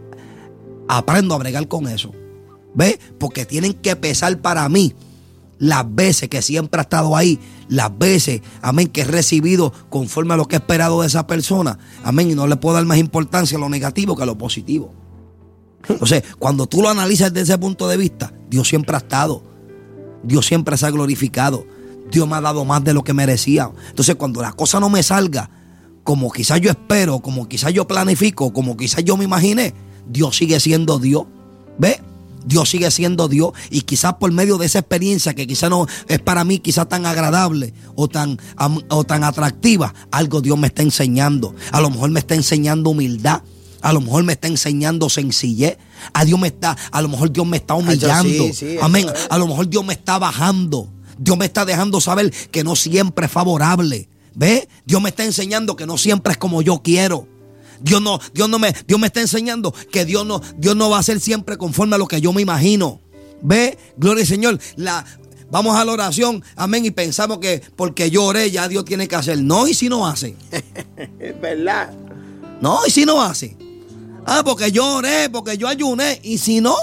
Speaker 2: aprendo a bregar con eso. ¿Ves? Porque tienen que pesar para mí las veces que siempre ha estado ahí, las veces, amén, que he recibido conforme a lo que he esperado de esa persona, amén, y no le puedo dar más importancia a lo negativo que a lo positivo. Entonces, cuando tú lo analizas desde ese punto de vista, Dios siempre ha estado, Dios siempre se ha glorificado, Dios me ha dado más de lo que merecía. Entonces, cuando la cosa no me salga como quizás yo espero, como quizás yo planifico, como quizás yo me imaginé, Dios sigue siendo Dios. ¿Ves? Dios sigue siendo Dios, y quizás por medio de esa experiencia que quizás no es para mí quizás tan agradable o tan, o tan atractiva, algo Dios me está enseñando. A lo mejor me está enseñando humildad, a lo mejor me está enseñando sencillez, a Dios me está, a lo mejor Dios me está humillando. Sí, sí, amén. A lo mejor Dios me está bajando. Dios me está dejando saber que no siempre es favorable. ¿Ves? Dios me está enseñando que no siempre es como yo quiero. Dios no, Dios no me, Dios me está enseñando que Dios no, Dios no va a ser siempre conforme a lo que yo me imagino. ¿Ve? Gloria al Señor. La, vamos a la oración, amén, y pensamos que porque yo oré ya Dios tiene que hacer. No, y si no hace.
Speaker 1: Es verdad.
Speaker 2: No, y si no hace. Ah, porque yo oré, porque yo ayuné, y si no,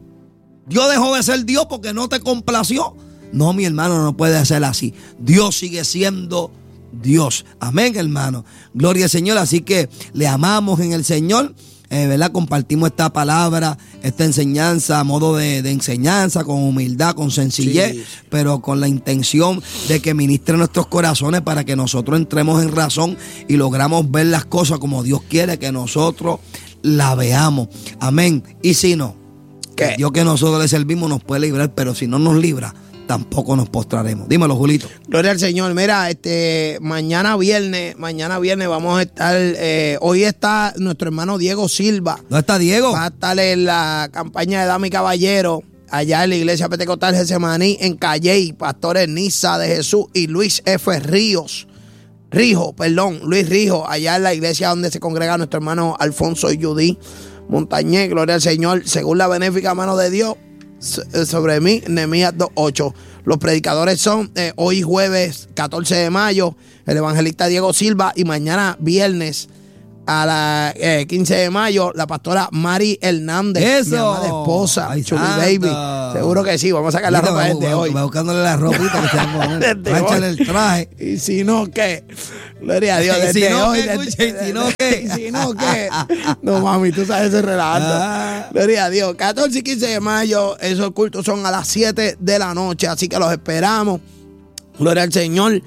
Speaker 2: Dios dejó de ser Dios porque no te complació. No, mi hermano, no puede ser así. Dios sigue siendo Dios. Amén, hermano. Gloria al Señor. Así que le amamos en el Señor. Eh, ¿verdad? Compartimos esta palabra, esta enseñanza, a modo de, de enseñanza, con humildad, con sencillez, sí, pero con la intención de que ministre nuestros corazones para que nosotros entremos en razón y logramos ver las cosas como Dios quiere que nosotros la veamos. Amén. Y si no, que Dios que nosotros le servimos nos puede librar, pero si no nos libra, tampoco nos postraremos. Dímelo, Julito.
Speaker 1: Gloria al Señor. Mira, este mañana viernes, mañana viernes vamos a estar, eh, hoy está nuestro hermano Diego Silva.
Speaker 2: ¿Dónde está Diego?
Speaker 1: Va a estar en la campaña de Dama y Caballero, allá en la iglesia Pentecostal Getsemaní, en Calley, pastores Nisa de Jesús y Luis F. Ríos. Rijo, perdón, Luis Rijo, allá en la iglesia donde se congrega nuestro hermano Alfonso y Judy Montañez. Gloria al Señor. Según la benéfica mano de Dios, sobre mí, Nehemías dos ocho. Los predicadores son eh, hoy jueves catorce de mayo, el evangelista Diego Silva, y mañana viernes a la eh, quince de mayo, la pastora Mari Hernández.
Speaker 2: Eso.
Speaker 1: Mi amada esposa,
Speaker 2: Ay,
Speaker 1: Chuli
Speaker 2: santo.
Speaker 1: Baby. Seguro que sí, vamos a sacar la
Speaker 2: Mira,
Speaker 1: ropa
Speaker 2: va,
Speaker 1: desde
Speaker 2: va,
Speaker 1: hoy.
Speaker 2: va buscándole la ropita que se va a poner.
Speaker 1: Desde
Speaker 2: Pláchale
Speaker 1: hoy.
Speaker 2: el traje.
Speaker 1: Y si no, ¿qué? Gloria a Dios,
Speaker 2: Y
Speaker 1: desde
Speaker 2: si no,
Speaker 1: hoy.
Speaker 2: ¿qué,
Speaker 1: desde-
Speaker 2: escucha? Y si no, ¿qué?
Speaker 1: Y si no, ¿qué? No, mami, tú sabes ese relajando.
Speaker 2: Ah.
Speaker 1: Gloria a Dios. catorce y quince de mayo, esos cultos son a las siete de la noche, así que los esperamos. Gloria al Señor.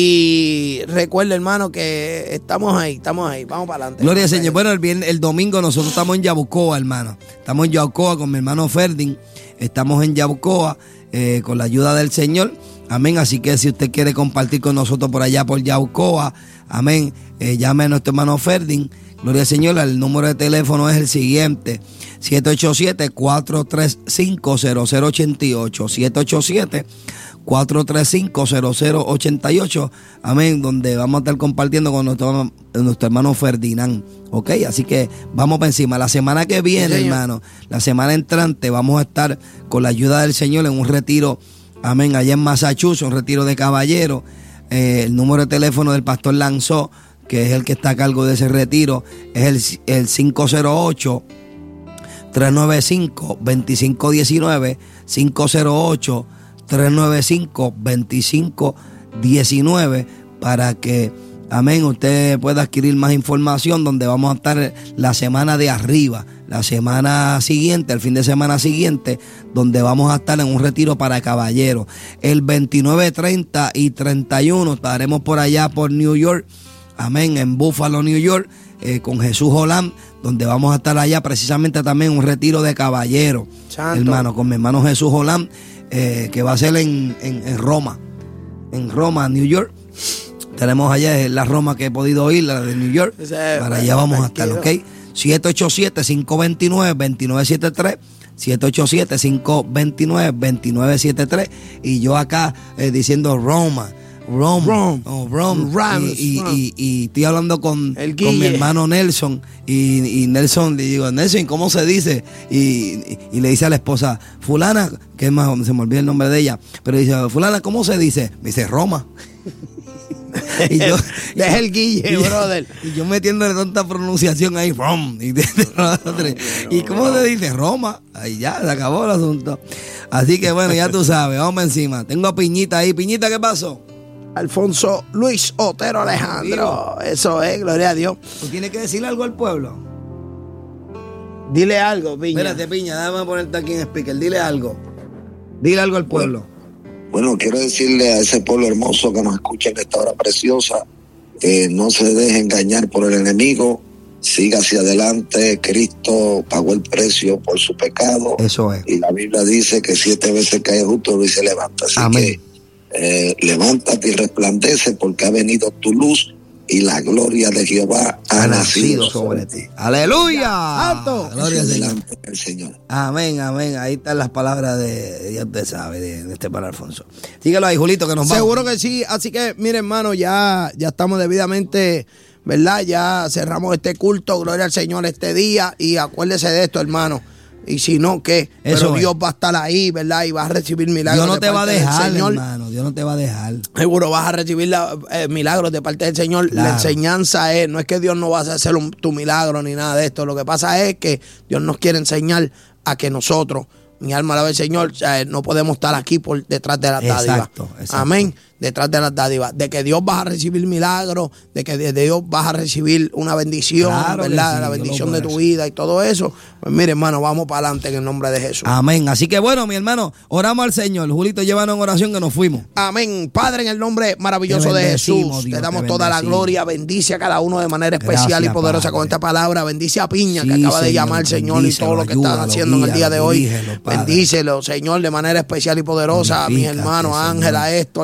Speaker 1: Y recuerda, hermano, que estamos ahí, estamos ahí. Vamos para adelante.
Speaker 2: Gloria al Señor. Bueno, el, viernes- el domingo nosotros estamos en Yabucoa, hermano. Estamos en Yabucoa con mi hermano Ferdin. Estamos en Yabucoa eh, con la ayuda del Señor. Amén. Así que si usted quiere compartir con nosotros por allá por Yabucoa, amén, eh, llame a nuestro hermano Ferdin. Gloria al Señor. El número de teléfono es el siguiente: siete ocho siete, cuatro tres cinco, cero cero ocho ocho. siete ocho siete, cuatro tres cinco, cero cero ocho ocho. Amén. Donde vamos a estar compartiendo con nuestro, nuestro hermano Ferdinand. Ok, así que vamos para encima. La semana que viene,
Speaker 1: Sí,
Speaker 2: hermano, la semana entrante, vamos a estar con la ayuda del Señor en un retiro. Amén. Allá en Massachusetts, un retiro de caballeros. Eh, el número de teléfono del pastor Lanzó, que es el que está a cargo de ese retiro, es el, el cinco cero ocho, tres nueve cinco, dos cinco uno nueve. cinco cero ocho, tres nueve cinco, dos cinco uno nueve, para que, amén, usted pueda adquirir más información, donde vamos a estar la semana de arriba, la semana siguiente, el fin de semana siguiente, donde vamos a estar en un retiro para caballeros. El veintinueve, treinta y treinta y uno estaremos por allá por New York, amén, en Buffalo, New York, eh, con Jesús Holland, donde vamos a estar allá precisamente también un retiro de caballeros,
Speaker 1: Santo.
Speaker 2: hermano, con mi hermano Jesús Holland, eh, que va a ser en, en, en Roma, en Roma, New York. Tenemos allá la Roma que he podido ir, la de New York.
Speaker 1: Ese,
Speaker 2: Para allá vamos a estar,
Speaker 1: tranquilo.
Speaker 2: ¿ok? siete ocho siete, cinco dos nueve, dos nueve siete tres. siete ocho siete, cinco dos nueve, dos nueve siete tres. Y yo acá eh, diciendo Roma. Rome,
Speaker 1: Rome.
Speaker 2: oh, Rome.
Speaker 1: Rams,
Speaker 2: y, y,
Speaker 1: Rome.
Speaker 2: y, y estoy hablando con,
Speaker 1: El
Speaker 2: con mi
Speaker 1: Guille.
Speaker 2: hermano Nelson. Y, y Nelson, le digo, Nelson, ¿cómo se dice? Y, y, y le dice a la esposa, fulana, que es más, se me olvida el nombre de ella, pero dice, fulana, ¿cómo se dice? Me dice, Roma. Y yo,
Speaker 1: Deja el Guille,
Speaker 2: y,
Speaker 1: brother.
Speaker 2: y yo metiéndole tanta pronunciación ahí, Rome. Y, de- de- ¿Y cómo se dice? Roma. Ahí ya, se acabó el asunto. Así que bueno, ya tú sabes, vamos encima. Tengo a Piñita ahí. Piñita, ¿qué pasó?
Speaker 1: Alfonso Luis Otero Alejandro. Eso es, gloria a Dios.
Speaker 2: ¿Tú tienes que decirle algo al pueblo?
Speaker 1: Dile algo, Piña.
Speaker 2: Espérate, Piña, déjame ponerte aquí en speaker. Dile algo. Dile algo al pueblo.
Speaker 3: Bueno, quiero decirle a ese pueblo hermoso que nos escucha en esta hora preciosa, que no se deje engañar por el enemigo, siga hacia adelante. Cristo pagó el precio por su pecado.
Speaker 2: Eso es.
Speaker 3: Y la Biblia dice que siete veces cae justo y se levanta. Así
Speaker 2: Amén.
Speaker 3: que eh, levántate y resplandece, porque ha venido tu luz y la gloria de Jehová ha,
Speaker 2: Ha
Speaker 3: nacido
Speaker 2: nacido sobre ti. ¡Aleluya!
Speaker 1: Santo.
Speaker 2: Gloria al Señor.
Speaker 3: Delante del Señor.
Speaker 2: Amén, amén. Ahí están las palabras de, ya usted sabe, de, de este para Alfonso. Síguelo ahí, Julito, que nos vamos.
Speaker 1: Seguro que sí. Así que, mire, hermano, ya, ya estamos debidamente, ¿verdad? Ya cerramos este culto. Gloria al Señor este día. Y acuérdese de esto, hermano. Y si no, ¿qué?
Speaker 2: Eso
Speaker 1: Pero
Speaker 2: es.
Speaker 1: Dios va a estar ahí, ¿verdad? Y vas a recibir milagros.
Speaker 2: Dios no
Speaker 1: de
Speaker 2: te va a
Speaker 1: parte del
Speaker 2: dejar,
Speaker 1: Señor.
Speaker 2: hermano. Dios no te va a dejar.
Speaker 1: Seguro vas a recibir la, eh, milagros de parte del Señor.
Speaker 2: Claro.
Speaker 1: La enseñanza es, no es que Dios no va a hacer un, tu milagro ni nada de esto. Lo que pasa es que Dios nos quiere enseñar a que nosotros, mi alma alaba al Señor, o sea, no podemos estar aquí por detrás de las dádivas.
Speaker 2: Exacto, exacto.
Speaker 1: Amén. Detrás de las dádivas. De que Dios vas a recibir milagros, de que de Dios vas a recibir una bendición,
Speaker 2: Claro que
Speaker 1: ¿verdad?
Speaker 2: sí,
Speaker 1: la
Speaker 2: Dios
Speaker 1: bendición
Speaker 2: lo
Speaker 1: de
Speaker 2: puede
Speaker 1: tu
Speaker 2: hacer.
Speaker 1: vida y todo eso. Pues mire, hermano, vamos para adelante en el nombre de Jesús.
Speaker 2: Amén. Así que bueno, mi hermano, oramos al Señor. Julito, llévanos en oración que nos fuimos.
Speaker 1: Amén. Padre, en el nombre maravilloso
Speaker 2: Te
Speaker 1: de
Speaker 2: bendecimos,
Speaker 1: Jesús,
Speaker 2: Dios,
Speaker 1: te damos
Speaker 2: te
Speaker 1: toda la
Speaker 2: bendecimos.
Speaker 1: gloria. Bendice a cada uno de manera especial
Speaker 2: Gracias,
Speaker 1: y poderosa con
Speaker 2: Padre.
Speaker 1: esta palabra. Bendice a Piña, que
Speaker 2: Sí,
Speaker 1: acaba de
Speaker 2: Señor,
Speaker 1: llamar, Señor, y
Speaker 2: bendícelo,
Speaker 1: todo lo que están
Speaker 2: ayúdalo,
Speaker 1: haciendo en el día de hoy.
Speaker 2: guíalo, Padre.
Speaker 1: Bendícelo, Señor, de manera especial y poderosa a mis
Speaker 2: Glorifícate,
Speaker 1: hermanos, a
Speaker 2: Señor.
Speaker 1: Ángela, a Héctor, a cada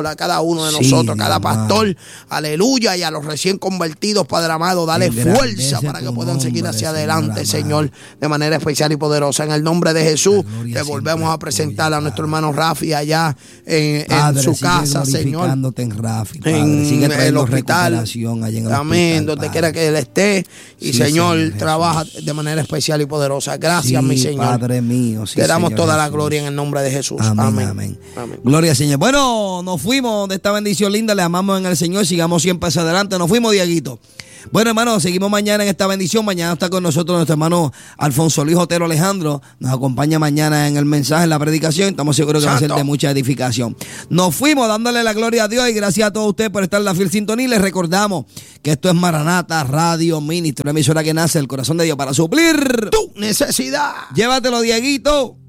Speaker 1: uno de
Speaker 2: Sí,
Speaker 1: nosotros,
Speaker 2: Dios,
Speaker 1: cada pastor,
Speaker 2: amado.
Speaker 1: aleluya, y a los recién convertidos, Padre amado, dale
Speaker 2: Engrandece
Speaker 1: fuerza para que
Speaker 2: tu
Speaker 1: puedan seguir
Speaker 2: nombre,
Speaker 1: hacia
Speaker 2: Señor
Speaker 1: adelante,
Speaker 2: amado.
Speaker 1: Señor, de manera especial y poderosa. En el nombre de Jesús,
Speaker 2: La gloria
Speaker 1: te volvemos
Speaker 2: siempre
Speaker 1: a presentar
Speaker 2: tuya,
Speaker 1: a nuestro
Speaker 2: Padre.
Speaker 1: hermano Rafi allá en, en
Speaker 2: Padre,
Speaker 1: su
Speaker 2: sigue
Speaker 1: casa, Señor.
Speaker 2: glorificándote en Rafi, Padre.
Speaker 1: En
Speaker 2: Sigue
Speaker 1: el
Speaker 2: trayendo
Speaker 1: hospital,
Speaker 2: recuperación allá en el
Speaker 1: amén,
Speaker 2: hospital,
Speaker 1: donde
Speaker 2: Padre.
Speaker 1: quiera que él esté, y
Speaker 2: Sí,
Speaker 1: Señor,
Speaker 2: Señor
Speaker 1: trabaja
Speaker 2: Jesús.
Speaker 1: de manera especial y poderosa. Gracias,
Speaker 2: Sí,
Speaker 1: mi Señor.
Speaker 2: Padre mío, sí,
Speaker 1: Te damos
Speaker 2: Señor
Speaker 1: toda la
Speaker 2: Jesús.
Speaker 1: gloria en el nombre de Jesús.
Speaker 2: Amén,
Speaker 1: Amén.
Speaker 2: amén.
Speaker 1: Amén.
Speaker 2: Gloria, Señor. Bueno, nos fuimos de esta bendición linda, le amamos en el Señor, sigamos siempre hacia adelante. Nos fuimos, Dieguito. Bueno, hermano, seguimos mañana en esta bendición. Mañana está con nosotros nuestro hermano Alfonso Luis Otero Alejandro. Nos acompaña mañana en el mensaje, en la predicación. Estamos seguros que va a ser
Speaker 1: Santo.
Speaker 2: de mucha edificación. Nos fuimos dándole la gloria a Dios y gracias a todos ustedes por estar en la fiel sintonía. Y les recordamos que esto es Maranata Radio Ministro, una emisora que nace del corazón de Dios para suplir
Speaker 1: Tu necesidad.
Speaker 2: Llévatelo, Dieguito.